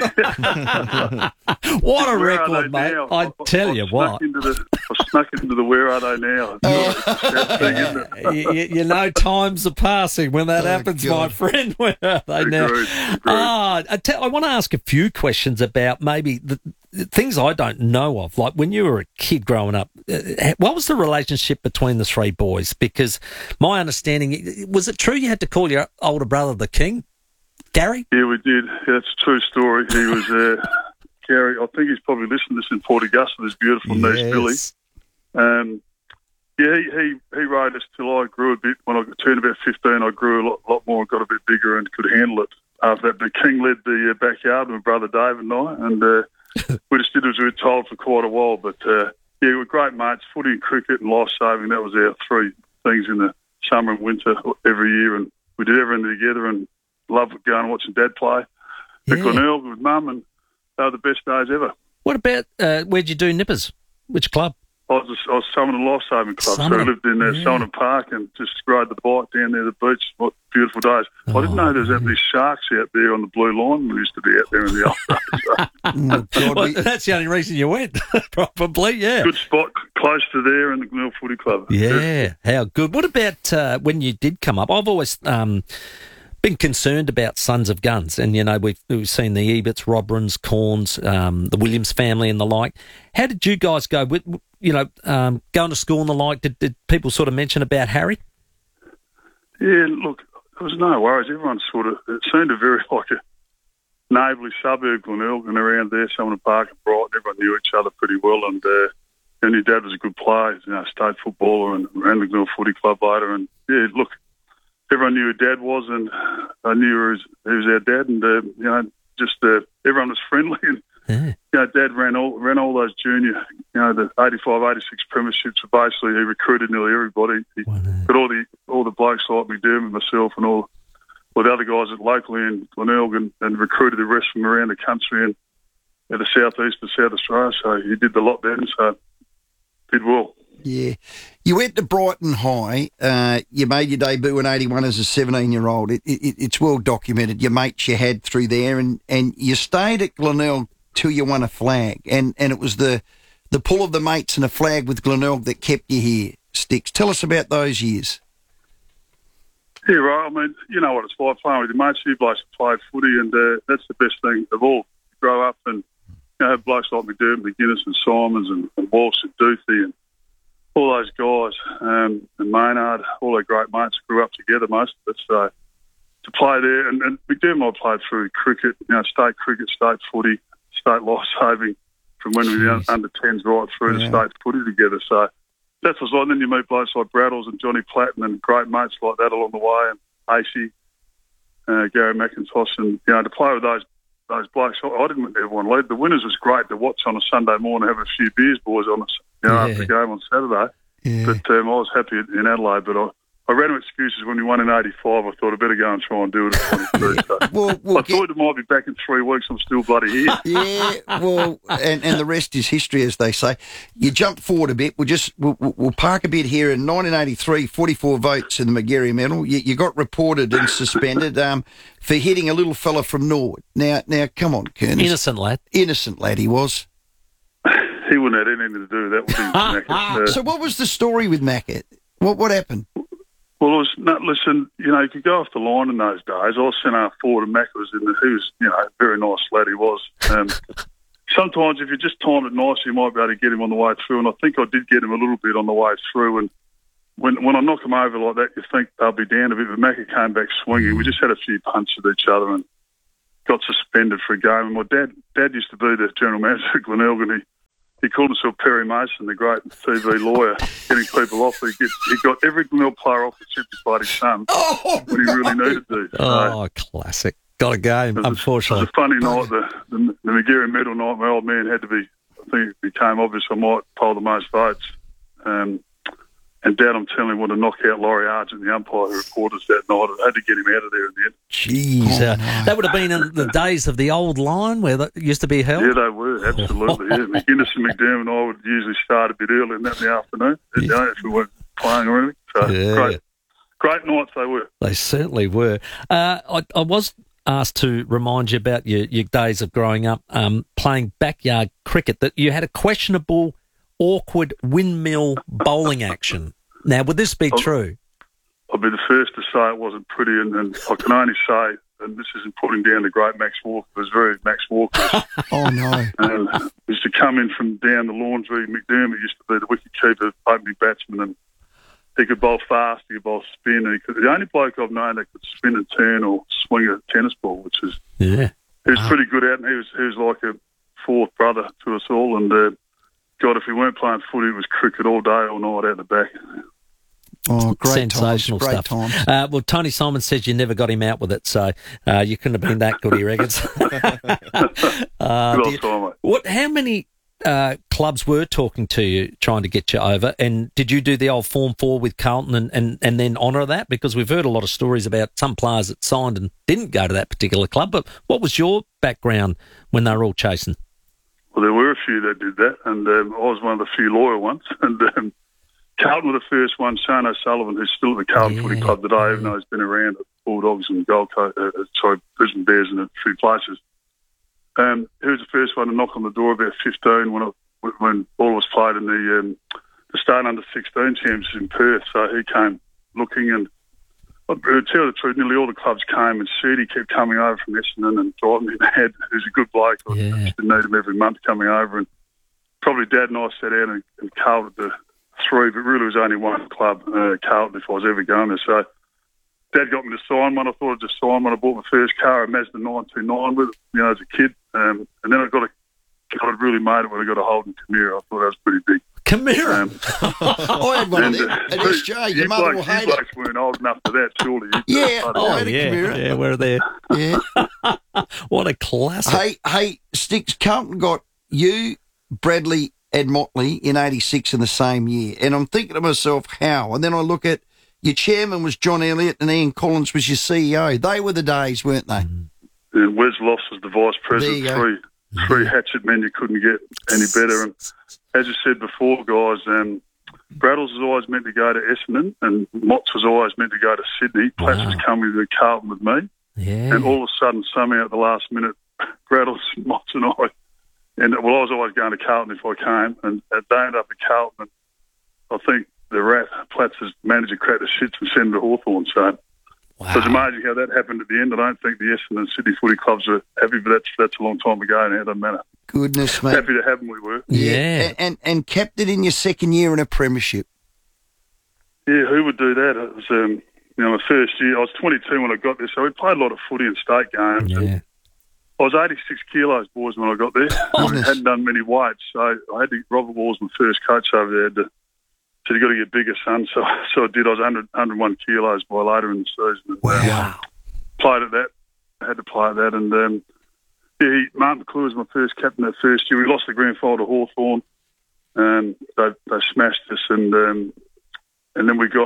What a Where record, mate. Now? I tell I, you I what. Into the, I snuck into the Where Are They Now? Uh, thing, isn't it? you, you know times are passing when that oh, happens, God. my friend. Where are they agreed, now? Agreed. Ah, I, tell, I want to ask a few questions about maybe the, the things I don't know of. Like when you were a kid growing up, uh, what was the relationship between the three boys? Because my understanding, was it true you had to call your older brother the King? Gary? Yeah, we did. Yeah, that's a true story. He was, uh, Gary, I think he's probably listened to this in Port Augusta, this beautiful yes. niece, Billy. Um, yeah, he, he, he rode us till I grew a bit. When I turned about fifteen, I grew a lot, lot more and got a bit bigger and could handle it. After that, the King led the uh, backyard with my brother Dave and I, and uh, we just did as we were told for quite a while. But, uh, yeah, we were great mates. Footy and cricket and life-saving, that was our three things in the summer and winter every year, and we did everything together and loved going and watching Dad play. At yeah. Glenelg with Mum, and they were the best days ever. What about, uh, where'd you do nippers? Which club? I was, just, I was Summerton Lifesaving Club, Summerton. so I lived in uh, yeah. Summerton Park and just rode the bike down there to the beach. What beautiful days. Oh, I didn't know there was that many sharks out there on the Blue Line. We used to be out there in the old days. Well, that's the only reason you went, probably, yeah. Good spot, close to there in the Glenelg Footy Club. Yeah, yeah. How good. What about uh, when you did come up? I've always... Um, been concerned about Sons of Guns, and you know we've, we've seen the Eberts, Robrins, Corns, um, the Williams family, and the like. How did you guys go? With, you know, um, going to school and the like. Did, did people sort of mention about Harry? Yeah, look, there was no worries. Everyone sort of it seemed a very like a neighbourly suburb, Glenelg, and around there, Summerton Park and Brighton. Everyone knew each other pretty well, and uh, and your dad was a good player, you know, state footballer, and ran the Glenelg Footy Club later. And yeah, look. Everyone knew who Dad was, and I knew he was, he was our dad, and uh, you know, just uh, everyone was friendly. And yeah. you know, Dad ran all ran all those junior, you know, the eighty-five, eighty-six premierships. So basically, he recruited nearly everybody. He wow. got all the all the blokes like McDermott, myself, and all, all the other guys at locally in Glenelg, and, and recruited the rest from around the country and at the southeast of South Australia. So he did a lot then. So did well. Yeah. You went to Brighton High. Uh, you made your debut in eighty-one as a seventeen-year-old. It, it, it's well documented. Your mates you had through there, and, and you stayed at Glenelg till you won a flag. And, and it was the, the pull of the mates and a flag with Glenelg that kept you here, Sticks. Tell us about those years. Yeah, right. I mean, you know what it's like playing with your mates. You blokes played footy, and uh, that's the best thing of all. You grow up and you know, have blokes like McDermott, McGuinness and Simons and, and Walsh and Duthie and all those guys, um, and Maynard, all their great mates grew up together, most of it. So to play there, and, and McDermott I played through cricket, you know, state cricket, state footy, state life-saving, from when we were under tens right through yeah. to state footy together. So that was like, then you meet blokes like Braddles and Johnny Platten and great mates like that along the way, and Acey, uh, Gary McIntosh, and, you know, to play with those those blokes, I didn't ever want to leave. The winners was great to watch on a Sunday morning, have a few beers, boys, on a, you know, yeah. after the game on Saturday. Yeah. But um, I was happy in Adelaide, but I, I ran out of excuses when we won in eighty-five. I thought I better go and try and do it at twenty-two. So We'll- we'll I thought it might be back in three weeks. I'm still bloody here. Yeah, well, and, and the rest is history, as they say. You jump forward a bit. We'll just we'll, we'll we'll park a bit here. In nineteen eighty-three, forty-four votes in the McGarry medal. You, you got reported and suspended um, for hitting a little fella from Norwood. Now, now, come on, Kernis. Innocent lad. Innocent lad he was. He wouldn't have anything to do with that. With his uh, So what was the story with Macca? What what happened? Well, it was not, listen, you know, you could go off the line in those days. I was sent out forward and Mac was in the, he was, you know, a very nice lad he was. Um, sometimes if you just timed it nice, you might be able to get him on the way through, and I think I did get him a little bit on the way through, and when when I knock him over like that, you think they'll be down a bit, but Macca came back swinging. We just had a few punches at each other and got suspended for a game. And my dad dad used to be the general manager at Glenelg, and he, he called himself Perry Mason, the great T V lawyer, getting people off. He, get, he got every Glenelg player off the chip despite his son oh, when he really needed to. So Oh, classic. Got a game, it was, unfortunately. It was a funny night, the, the, the McGarry medal night. My old man had to be, I think it became obvious I might poll the most votes. Um, and Dad, I'm telling you, what a knockout Laurie Argent, the umpire who reported us that night. I had to get him out of there in the end. Jeez. uh, that would have been in the days of the old line where that used to be held. Yeah, they were, absolutely. Yeah. McGuinness and McDermott and I would usually start a bit earlier than that in the afternoon, you know, if we weren't playing or anything. So, Yeah. great, great nights they were. They certainly were. Uh, I, I was asked to remind you about your, your days of growing up um, playing backyard cricket, that you had a questionable, awkward windmill bowling action. Now, would this be I'll, true? I'll be the first to say it wasn't pretty, and, and I can only say, and this isn't putting down the great Max Walker, it was very Max Walker. Oh, no. And used to come in from down the laundry. McDermott used to be the wicket-keeper, opening batsman, and he could bowl fast, he could bowl spin. He could, the only bloke I've known that could spin and turn or swing a tennis ball, which is... Yeah. He was pretty good at it, and he was, he was like a fourth brother to us all, and uh, God, if we weren't playing footy, it was cricket all day, all night out the back. Oh, great Sensational times, great stuff. times. Uh, well, Tony Simon says you never got him out with it, so uh, you couldn't have been that good, he reckons. uh, Good do old you- time, mate. what? How many uh, clubs were talking to you, trying to get you over? And did you do the old Form four with Carlton and, and, and then honour that? Because we've heard a lot of stories about some players that signed and didn't go to that particular club. But what was your background when they were all chasing? Well, there were a few that did that, and um, I was one of the few loyal ones. And um, Carlton were the first one. Shane O'Sullivan, who's still at the Carlton Yeah, Footy Club today, even though he's been around at Bulldogs and Gold Coast, uh, sorry, Brisbane Bears and a few places. Um, he was the first one to knock on the door about fifteen when it, when all was played in the um, the Start Under sixteen Championships in Perth. So he came looking, and I'll tell you the truth, nearly all the clubs came, and Seedy kept coming over from Essendon and driving me mad. He was a good bloke. I Yeah. used to need him every month coming over, and probably Dad and I sat out and, and Carlton the three, but really it was only one club, uh, Carlton, if I was ever going there. So Dad got me to sign one. I thought I'd just sign one. I bought my first car, a Mazda nine two nine with it, you know, as a kid. Um, and then I got a, got it really made it when I got a Holden Camira. I thought that was pretty big. Camira? Um, I had one of them at S J. Your you mother blokes, will hate you it. blokes weren't old enough for that, surely. You Yeah. bloody Oh, hell. had a yeah, Camira. yeah, we're there. Yeah. What a classic. Hey, hey, Sticks, Carlton got you, Bradley, and Motley in eighty-six in the same year. And I'm thinking to myself, how? And then I look at your chairman was John Elliott and Ian Collins was your C E O. They were the days, weren't they? And Wes Loss was the vice There president. you go. Three, three hatchet men, you couldn't get any better. And as you said before, guys, um, Braddles was always meant to go to Essendon, and Motts was always meant to go to Sydney. Platts Wow. was coming to Carlton with me. Yeah. And all of a sudden, somehow at the last minute, Braddles, Motts and I, and well, I was always going to Carlton if I came, and they ended up at Carlton. And I think the rat, Platts' manager, cracked the shits and sent him to Hawthorn. So, Wow. so it's amazing how that happened at the end. I don't think the Essendon and Sydney footy clubs are happy, but that's that's a long time ago now. It doesn't matter. Goodness, mate. Happy to have them, we were. Yeah. And, and, and kept it in your second year in a premiership. Yeah, who would do that? It was, um, you know, my first year. I was twenty-two when I got there, so we played a lot of footy and state games. And Yeah. I was eighty-six kilos, boys, when I got there. I Goodness. hadn't done many weights, so I had to. Robert Wall was my first coach over there. To, said you got to get bigger, son. So, so I did. I was one hundred, one hundred one kilos by later in the season. And, uh, Wow. played at that. I had to play at that, and um, yeah, he, Martin McClure was my first captain that first year. We lost the grand final to Hawthorn, and they they smashed us, and um, and then we got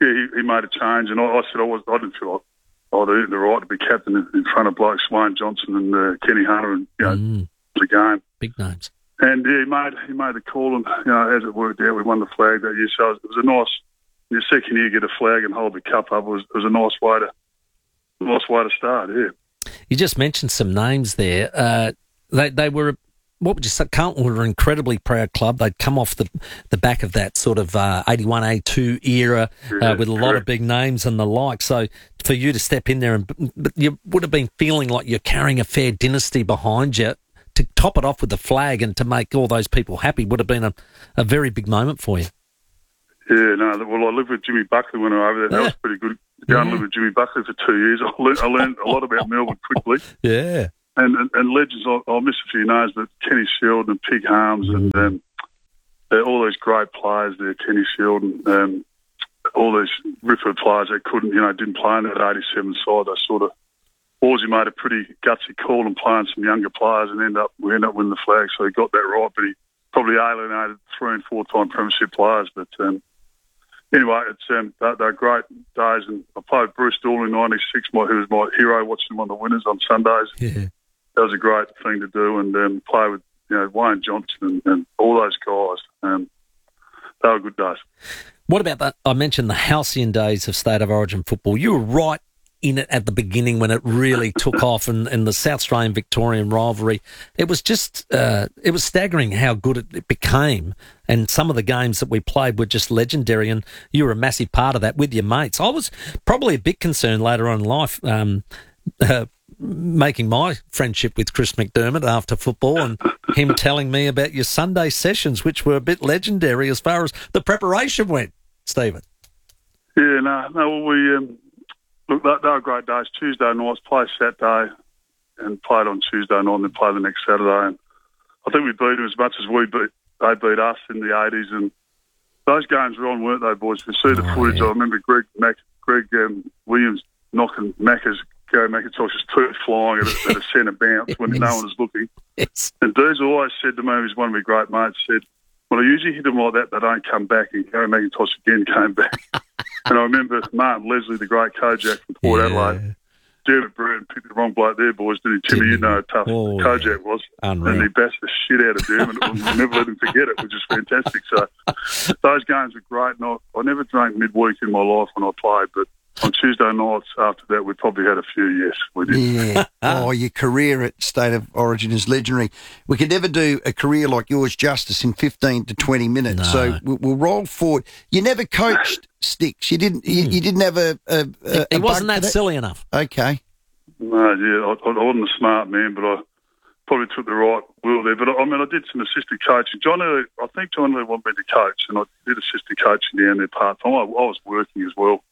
yeah, he, he made a change, and I, I said I was I didn't feel like I'd earned the right to be captain in, in front of blokes Wayne Johnson and uh, Kenny Hunter, and you know Mm. the game. Big names. And yeah, he made he made the call, and you know as it worked out, we won the flag that year. So it was, it was a nice. In your second year, get a flag and hold the cup up. It was, it was a nice way to nice way to start. Yeah. You just mentioned some names there. Uh, they they were. What would you say? Carlton were an incredibly proud club. They'd come off the the back of that sort of uh, eighty-one, eighty-two era Yeah, uh, with a lot correct. of big names and the like. So for you to step in there, and but you would have been feeling like you're carrying a fair dynasty behind you. To top it off with the flag and to make all those people happy would have been a, a very big moment for you. Yeah, no. Well, I lived with Jimmy Buckley when I was over there. That Yeah. was pretty good. Go and live with Jimmy Buckley for two years. I learned, I learned a lot about Melbourne quickly. Yeah. And and, and legends, I'll, I'll miss a few names, but Kenny Sheldon, Pig Harms, and um, uh, all those great players there, Kenny Sheldon, um, all these Rifford players that couldn't, you know, didn't play in that eighty-seven side. They sort of, Horsey made a pretty gutsy call and playing some younger players, and end up we ended up winning the flag. So he got that right, but he probably alienated three and four time premiership players. But um, anyway, it's um, they're, they're great days, and I played Bruce Dool in ninety-six, my, who was my hero, watching one of the winners on Sundays. Yeah. That was a great thing to do, and um, play with you know Wayne Johnson and, and all those guys. Um, they were good days. What about that? I mentioned the halcyon days of State of Origin football. You were right in it at the beginning when it really took off, and, and the South Australian Victorian rivalry. It was just, uh, it was staggering how good it, it became, and some of the games that we played were just legendary, and you were a massive part of that with your mates. I was probably a bit concerned later on in life, um, uh, making my friendship with Chris McDermott after football and him telling me about your Sunday sessions, which were a bit legendary as far as the preparation went, Stephen. Yeah, no, no. Well, we um, look, they, they were great days. Tuesday nights, play Saturday, and played on Tuesday night, and then play the next Saturday. And I think we beat them as much as we beat they beat us in the eighties. And those games were on, weren't they, boys? We see the Oh, footage. yeah. I remember Greg Mac, Greg um, Williams knocking Macca's. Gary McIntosh's tooth flying at a, at a centre bounce when no one was looking. Yes. And Dees always said to me, he was one of my great mates, said, when I usually hit them like that, they don't come back. And Gary McIntosh again came back. And I remember Martin Leslie, the great Kojak from Port Yeah. Adelaide. Dermot Breton picked the wrong bloke there, boys, didn't he? Timmy, you know how tough Oh, Kojak was. Unreal. And he bashed the shit out of Dermot. We'll never let him forget it, which is fantastic. So those games were great. And I, I never drank midweek in my life when I played, but on Tuesday nights after that, we probably had a few, yes, we did. Yeah. Oh, your career at State of Origin is legendary. We could never do a career like yours justice in fifteen to twenty minutes. No. So we'll, we'll roll forward. You never coached Sticks. You didn't. You, you didn't have a. a, a He a wasn't bug that, for silly enough. Okay. No, yeah, I, I wasn't a smart man, but I probably took the right wheel there. But I, I mean, I did some assistant coaching. John, Early, I think John Lee wanted me to coach, and I did assistant coaching down there part time. I, I was working as well.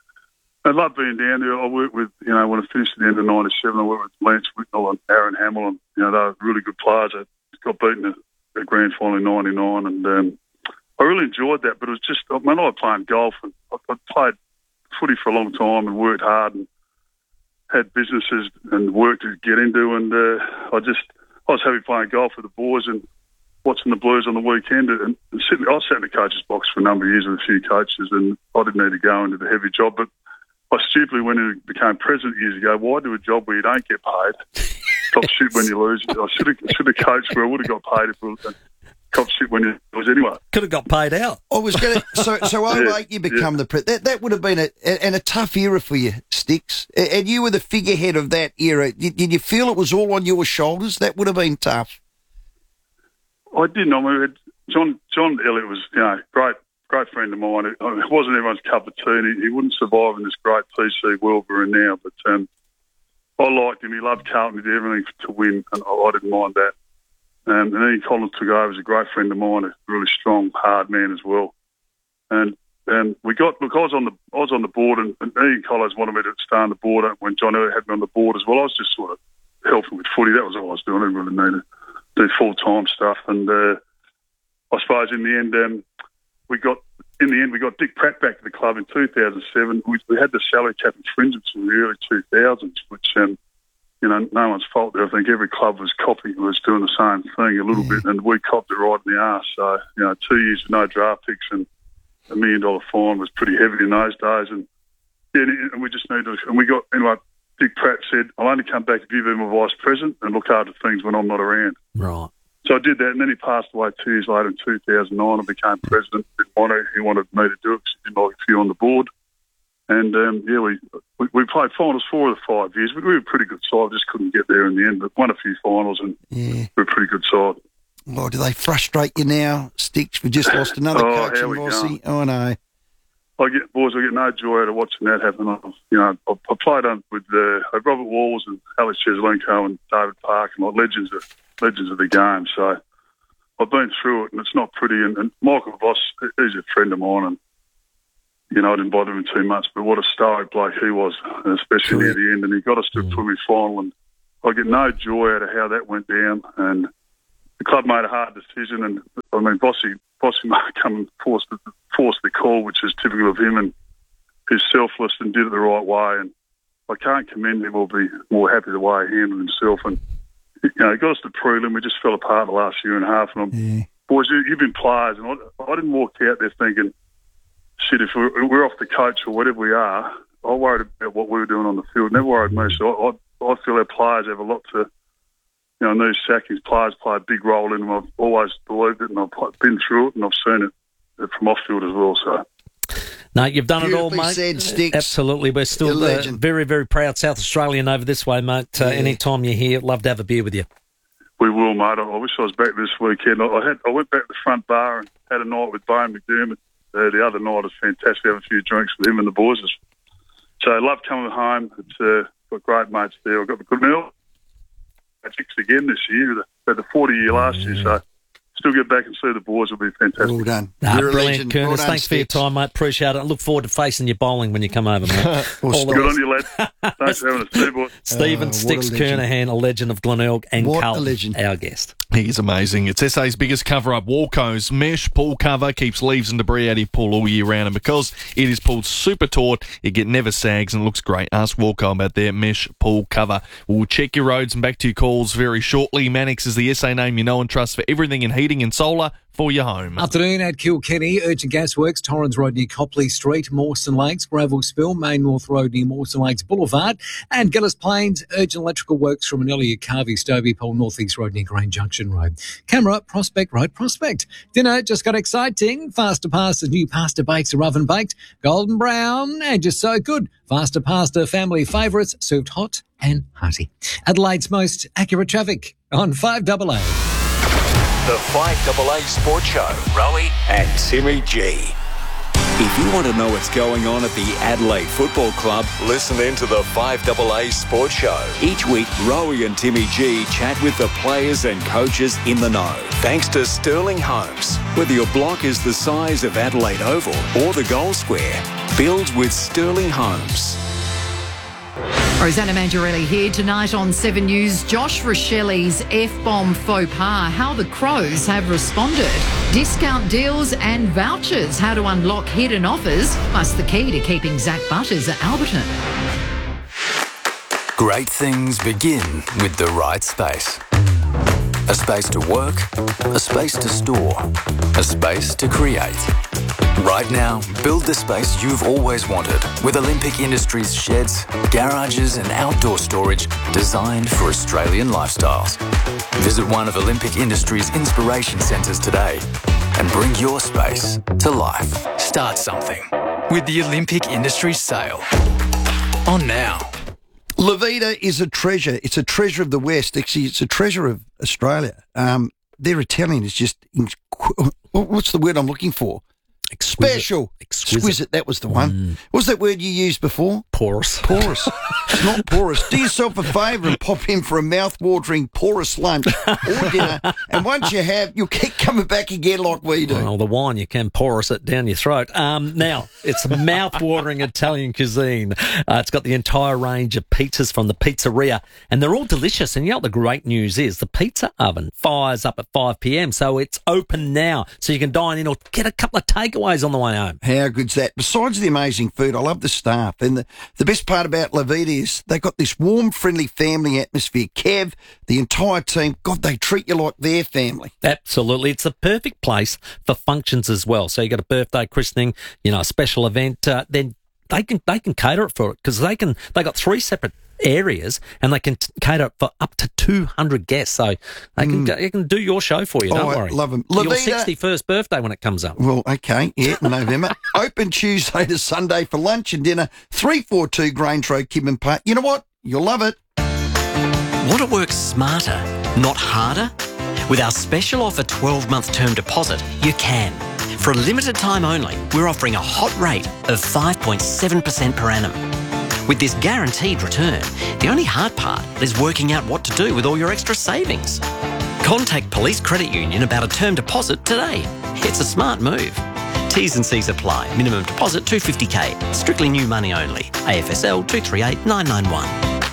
I love being down there. I worked with, you know, when I finished at the end of ninety-seven, I worked with Lance Whitnell and Aaron Hamill, and, you know, they were really good players. I got beaten at the grand final in ninety-nine, and um, I really enjoyed that. But it was just, I mean, I was playing golf, and I, I played footy for a long time and worked hard and had businesses and work to get into, and uh, I just, I was happy playing golf with the boys and watching the Blues on the weekend. And, and sitting, I sat in the coach's box for a number of years with a few coaches, and I didn't need to go into the heavy job, but I stupidly went and became president years ago. Why do a job where you don't get paid? Cop shit when you lose. I should have should have coached where I would have got paid if it was cop shit when you lose anyway. Could have got paid out. I was going to. So, so oh Yeah, eight, you become yeah. the pre- that. That would have been a and a tough era for you, Sticks. A- And you were the figurehead of that era. Did, did you feel it was all on your shoulders? That would have been tough. I didn't. I mean, John John Elliott was, you know, great great friend of mine. It, it wasn't everyone's cup of tea, and he, he wouldn't survive in this great P C world we're in now. But um, I liked him. He loved Carlton. He did everything to win, and I, I didn't mind that. Um, and Ian Collins took over as a great friend of mine, a really strong, hard man as well. And and we got look. I was on the I was on the board, and, and Ian Collins wanted me to stay on the board when John Elliott had me on the board as well. I was just sort of helping with footy. That was all I was doing. I didn't really need to do full time stuff. And uh, I suppose in the end. Um, We got in the end. We got Dick Pratt back to the club in two thousand seven. We, we had the salary cap infringements in the early two thousands, which um, you know, no one's fault there. I think every club was copying, was doing the same thing a little bit, and we copped it right in the arse. So you know, two years with no draft picks and a million dollar fine was pretty heavy in those days, and yeah, and we just need to. And we got, and like Dick Pratt said, I'll only come back if you be my vice president and look after things when I'm not around. Right. So I did that, and then he passed away two years later in two thousand nine. I became president. Didn't want to. He wanted me to do it because he didn't like a few on the board. And um, yeah, we, we we played finals four of the five years. We were a pretty good side. Just couldn't get there in the end, but won a few finals, and yeah. we're a pretty good side. Oh, do they frustrate you now, Sticks? We just lost another oh, coach in Vossi. Oh, no. I get, boys, I get no joy out of watching that happen. I, you know, I, I played on with uh, Robert Walls and Alex Cheselenko and David Park, and like legends of legends of the game. So I've been through it, and it's not pretty. And, and Michael Voss, he's a friend of mine, and you know, I didn't bother him too much. But what a stoic bloke he was, especially near the end. And he got us to a mm. final, and I get no joy out of how that went down. And the club made a hard decision, and I mean, Bossy, Bossy might come and force the, force the call, which is typical of him, and he's selfless and did it the right way. And I can't commend him or be more happy the way he handled himself. And you know, he got us to prelim. We just fell apart the last year and a half. And I'm, yeah. boys, you, you've been players, and I, I didn't walk out there thinking, shit, if we're, we're off the coach or whatever we are, I worried about what we were doing on the field. Never worried me. So I, I, I feel our players have a lot to. You know, these Sackies players play a big role in them. I've always believed it, and I've been through it, and I've seen it from off-field as well. So, no, you've done it all, mate. Said, Sticks. Absolutely. We're still uh, very, very proud South Australian over this way, mate. Uh, yeah. Anytime you're here, love to have a beer with you. We will, mate. I, I wish I was back this weekend. I, I had I went back to the front bar and had a night with Bowen McDermott. Uh, the other night was fantastic. Have a few drinks with him and the boys. So I love coming home. It's uh, got great mates there. I've got the good meal. Six again this year. They had the forty year last year, so still get back and see the boys will be fantastic. Well done. Nah, You're brilliant, Kerners. Well done, Thanks for your time, mate. Appreciate it. I look forward to facing your bowling when you come over, mate. All good on you, lad. Thanks for having us too, boy. Stephen uh, Sticks Kernahan, a legend of Glenelg, and what Carlton, a legend. Our guest. He's amazing. It's S A's biggest cover-up. Walco's mesh pool cover keeps leaves and debris out of your pool all year round, and because it is pulled super taut, it get never sags and looks great. Ask Walco about their mesh pool cover. We'll check your roads and back to your calls very shortly. Mannix is the S A name you know and trust for everything in heating and solar for your home. Afternoon at Kilkenny, Urgent Gasworks, Torrens Road near Copley Street, Mawson Lakes, Gravel Spill, Main North Road near Mawson Lakes Boulevard, and Gillis Plains, Urgent Electrical Works from Manila, Carvey, Stobie Pole, North East Road near Grange Junction Road. Camera, Prospect Road, Prospect. Dinner just got exciting. Faster Pasta's new pasta bakes are oven baked, golden brown, and just so good. Faster Pasta family favourites, served hot and hearty. Adelaide's most accurate traffic on five A A. The five A A Sports Show, Rowie and Timmy G. If you want to know what's going on at the Adelaide Football Club, listen in to the five A A Sports Show. Each week, Rowie and Timmy G chat with the players and coaches in the know. Thanks to Sterling Homes. Whether your block is the size of Adelaide Oval or the Gold Square, build with Sterling Homes. Rosanna Mangiarelli here tonight on Seven News. Josh Rochelli's F-bomb faux pas, how the Crows have responded. Discount deals and vouchers, how to unlock hidden offers, plus the key to keeping Zach Butters at Alberton. Great things begin with the right space. A space to work, a space to store, a space to create. Right now, build the space you've always wanted with Olympic Industries sheds, garages and outdoor storage designed for Australian lifestyles. Visit one of Olympic Industries' inspiration centres today and bring your space to life. Start something with the Olympic Industries sale. On now. Levita is a treasure. It's a treasure of the West. Actually, it's a treasure of Australia. Um, their Italian is just, inqu- what's the word I'm looking for? Exquisite. Special. Exquisite. Exquisite, that was the one. Mm. What was that word you used before? Porous. Porous. It's not porous. Do yourself a favour and pop in for a mouth-watering porous lunch or dinner, and once you have, you'll keep coming back again like we do. Well, the wine, you can porous it down your throat. Um, now, it's mouth-watering Italian cuisine. Uh, it's got the entire range of pizzas from the pizzeria, and they're all delicious. And you know what the great news is? The pizza oven fires up at five p.m, so it's open now, so you can dine in or get a couple of takeaways on the way home. How good's that? Besides the amazing food, I love the staff. And the, the best part about La Vida is they got this warm, friendly family atmosphere. Kev, the entire team, God, they treat you like their family. Absolutely. It's the perfect place for functions as well. So you got a birthday, christening, you know, a special event, uh, then they can they can cater it for it because they can they got three separate areas and they can t- cater it for up to two hundred guests. So they can Mm. they can do your show for you. Oh, Don't I worry. love 'em. Your Lavida- sixty-first birthday when it comes up. Well, okay, yeah, November. Open Tuesday to Sunday for lunch and dinner. three forty-two Grange Road, Kidman Park. You know what? You'll love it. Want to work smarter, not harder? With our special offer twelve-month term deposit, you can. For a limited time only, we're offering a hot rate of five point seven percent per annum. With this guaranteed return, the only hard part is working out what to do with all your extra savings. Contact Police Credit Union about a term deposit today. It's a smart move. T's and C's apply. Minimum deposit two hundred fifty K. Strictly new money only. A F S L two three eight nine nine one.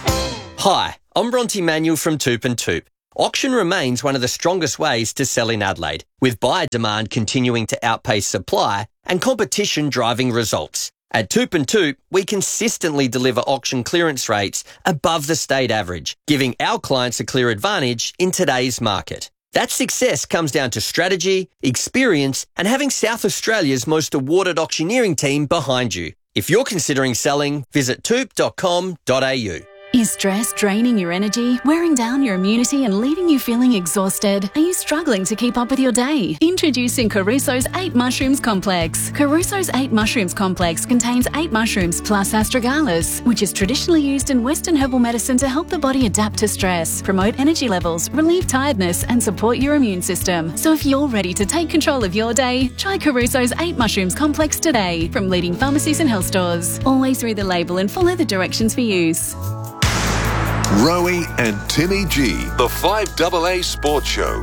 Hi, I'm Bronte Manuel from Toop and Toop. Auction remains one of the strongest ways to sell in Adelaide, with buyer demand continuing to outpace supply and competition driving results. At Toop and Toop, we consistently deliver auction clearance rates above the state average, giving our clients a clear advantage in today's market. That success comes down to strategy, experience, and having South Australia's most awarded auctioneering team behind you. If you're considering selling, visit toop dot com dot a u. Is stress draining your energy, wearing down your immunity and leaving you feeling exhausted? Are you struggling to keep up with your day? Introducing Caruso's eight Mushrooms Complex. Caruso's eight Mushrooms Complex contains eight mushrooms plus astragalus, which is traditionally used in Western herbal medicine to help the body adapt to stress, promote energy levels, relieve tiredness and support your immune system. So if you're ready to take control of your day, try Caruso's eight Mushrooms Complex today from leading pharmacies and health stores. Always read the label and follow the directions for use. Rowie and Timmy G, the five A A Sports Show.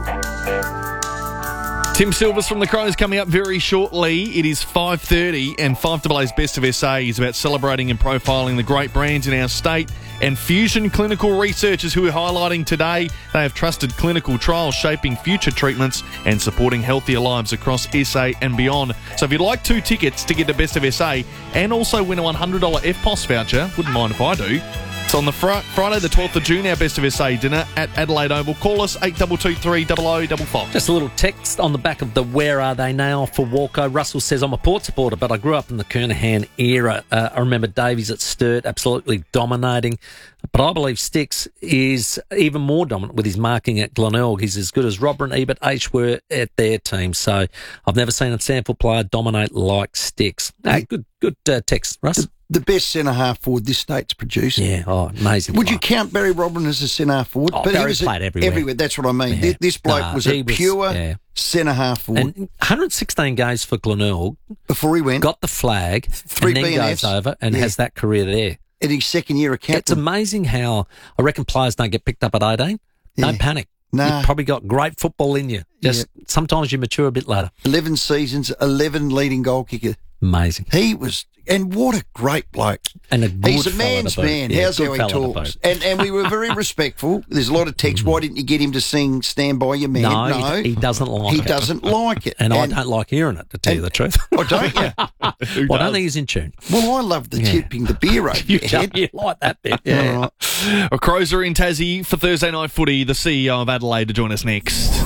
Tim Silvers from the Crows coming up very shortly. It is five thirty and five A A's Best of S A is about celebrating and profiling the great brands in our state and Fusion Clinical researchers who are highlighting today they have trusted clinical trials shaping future treatments and supporting healthier lives across S A and beyond. So if you'd like two tickets to get the Best of S A and also win a one hundred dollars F P O S voucher, wouldn't mind if I do, it's on the fr- Friday the twelfth of June, our Best of S A dinner at Adelaide Oval. Call us eight two two three zero zero five five. Just a little text on the back of the Where Are They Now for Walco. Russell says, I'm a Port supporter, but I grew up in the Kernahan era. Uh, I remember Davies at Sturt absolutely dominating. But I believe Sticks is even more dominant with his marking at Glenelg. He's as good as Robert and Ebert H were at their team. So I've never seen a sample player dominate like Sticks. Uh, good good uh, text, Russ. The, the best centre-half forward this state's produced. Yeah, oh, amazing. Would player. you count Barry Robin as a centre-half forward? Oh, but Barry he was played a, everywhere. Everywhere, that's what I mean. Yeah. This, this bloke Nah, was he a was- pure yeah. centre-half forward. And one hundred sixteen games for Glenelg. Before he went. Got the flag, Three and then B N Fs. goes over and Yeah. has that career there. In his second year of captain. It's amazing how I reckon players don't get picked up at eighteen. Don't Yeah. panic. Nah. You've probably got great football in you. Just sometimes you mature a bit later. eleven seasons, eleven leading goal kicker. Amazing. He was, and what a great bloke. And a good He's a fella to man's boot. man. Yeah, How's good how he fella to talks. boot. And and we were very respectful. There's a lot of text. Why didn't you get him to sing Stand By Your Man? No, No, he, he doesn't like He it. doesn't like it. And, I don't like hearing it, to tell you the truth. Oh, don't you? Well, I don't think he's in tune. Well, I love the Yeah. tipping the beer over You, your head. you like that bit. Yeah. Yeah. All right. Well, Crows are in Tassie for Thursday Night Footy. The C E O of Adelaide to join us next.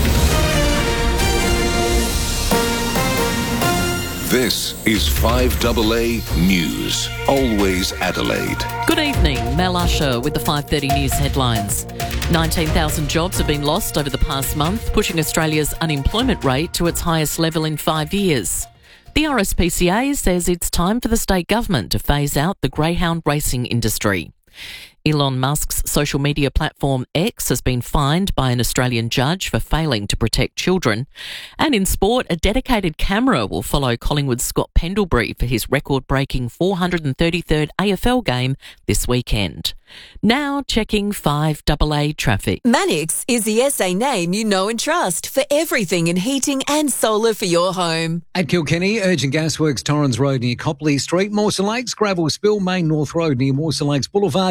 This is five A A News. Always Adelaide. Good evening, Mel Usher with the five thirty news headlines. nineteen thousand jobs have been lost over the past month, pushing Australia's unemployment rate to its highest level in five years. The R S P C A says it's time for the state government to phase out the greyhound racing industry. Elon Musk's social media platform X has been fined by an Australian judge for failing to protect children. And in sport, a dedicated camera will follow Collingwood's Scott Pendlebury for his record-breaking four hundred thirty-third A F L game this weekend. Now checking five A A traffic. Manix is the S A name you know and trust for everything in heating and solar for your home. At Kilkenny, Urgent Gasworks, Torrens Road near Copley Street, Mawson Lakes, gravel spill, Main North Road near Mawson Lakes Boulevard,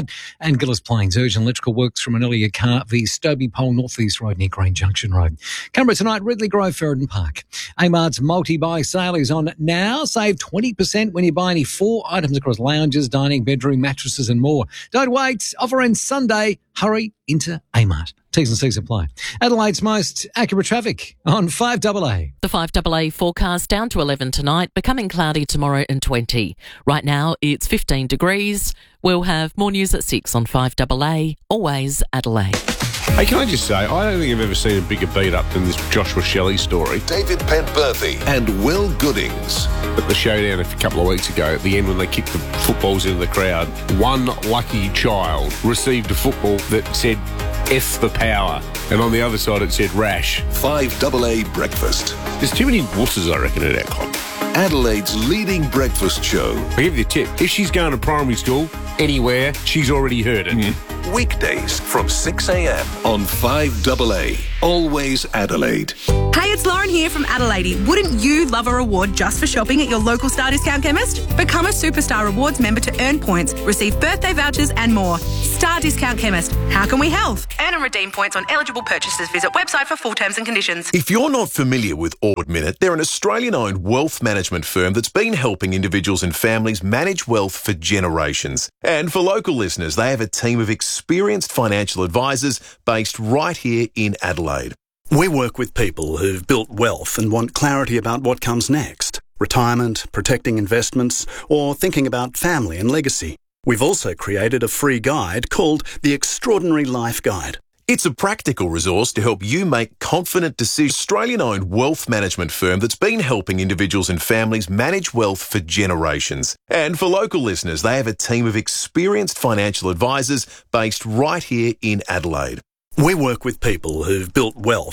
And Gillis Plains, urgent electrical works from Anelia Car v Stobie Pole, North East Road near Green Junction Road. Canberra tonight, Ridley Grove, Ferryden Park. Amart's multi-buy sale is on now. Save twenty percent when you buy any four items across lounges, dining, bedroom, mattresses and more. Don't wait. Offer ends Sunday. Hurry into Amart. T's and C's apply. Adelaide's most accurate traffic on five double A. The five double A forecast down to eleven tonight, becoming cloudy tomorrow and twenty. Right now it's fifteen degrees. We'll have more news at six on five double A. Always Adelaide. Hey, can I just say, I don't think I've ever seen a bigger beat-up than this Joshua Shelley story. David Penberthy and Will Goodings. At the showdown a couple of weeks ago, at the end when they kicked the footballs into the crowd, one lucky child received a football that said, F the power. And on the other side it said rash. five double A Breakfast. There's too many wusses, I reckon, at our club. Adelaide's leading breakfast show. I'll give you a tip. If she's going to primary school, anywhere, she's already heard it. Mm. Weekdays from six a.m. on five double A. Always Adelaide. Hey, it's Lauren here from Adelaide. Wouldn't you love a reward just for shopping at your local Star Discount Chemist? Become a Superstar Rewards member to earn points, receive birthday vouchers and more. Star Discount Chemist. How can we help? Earn and redeem points on eligible purchases. Visit website for full terms and conditions. If you're not familiar with Ord Minnett, they're an Australian-owned wealth management firm that's been helping individuals and families manage wealth for generations. And for local listeners, they have a team of experienced financial advisors based right here in Adelaide. We work with people who've built wealth and want clarity about what comes next. Retirement, protecting investments, or thinking about family and legacy. We've also created a free guide called the Extraordinary Life Guide. It's a practical resource to help you make confident decisions. Australian-owned wealth management firm that's been helping individuals and families manage wealth for generations. And for local listeners, they have a team of experienced financial advisors based right here in Adelaide. We work with people who've built wealth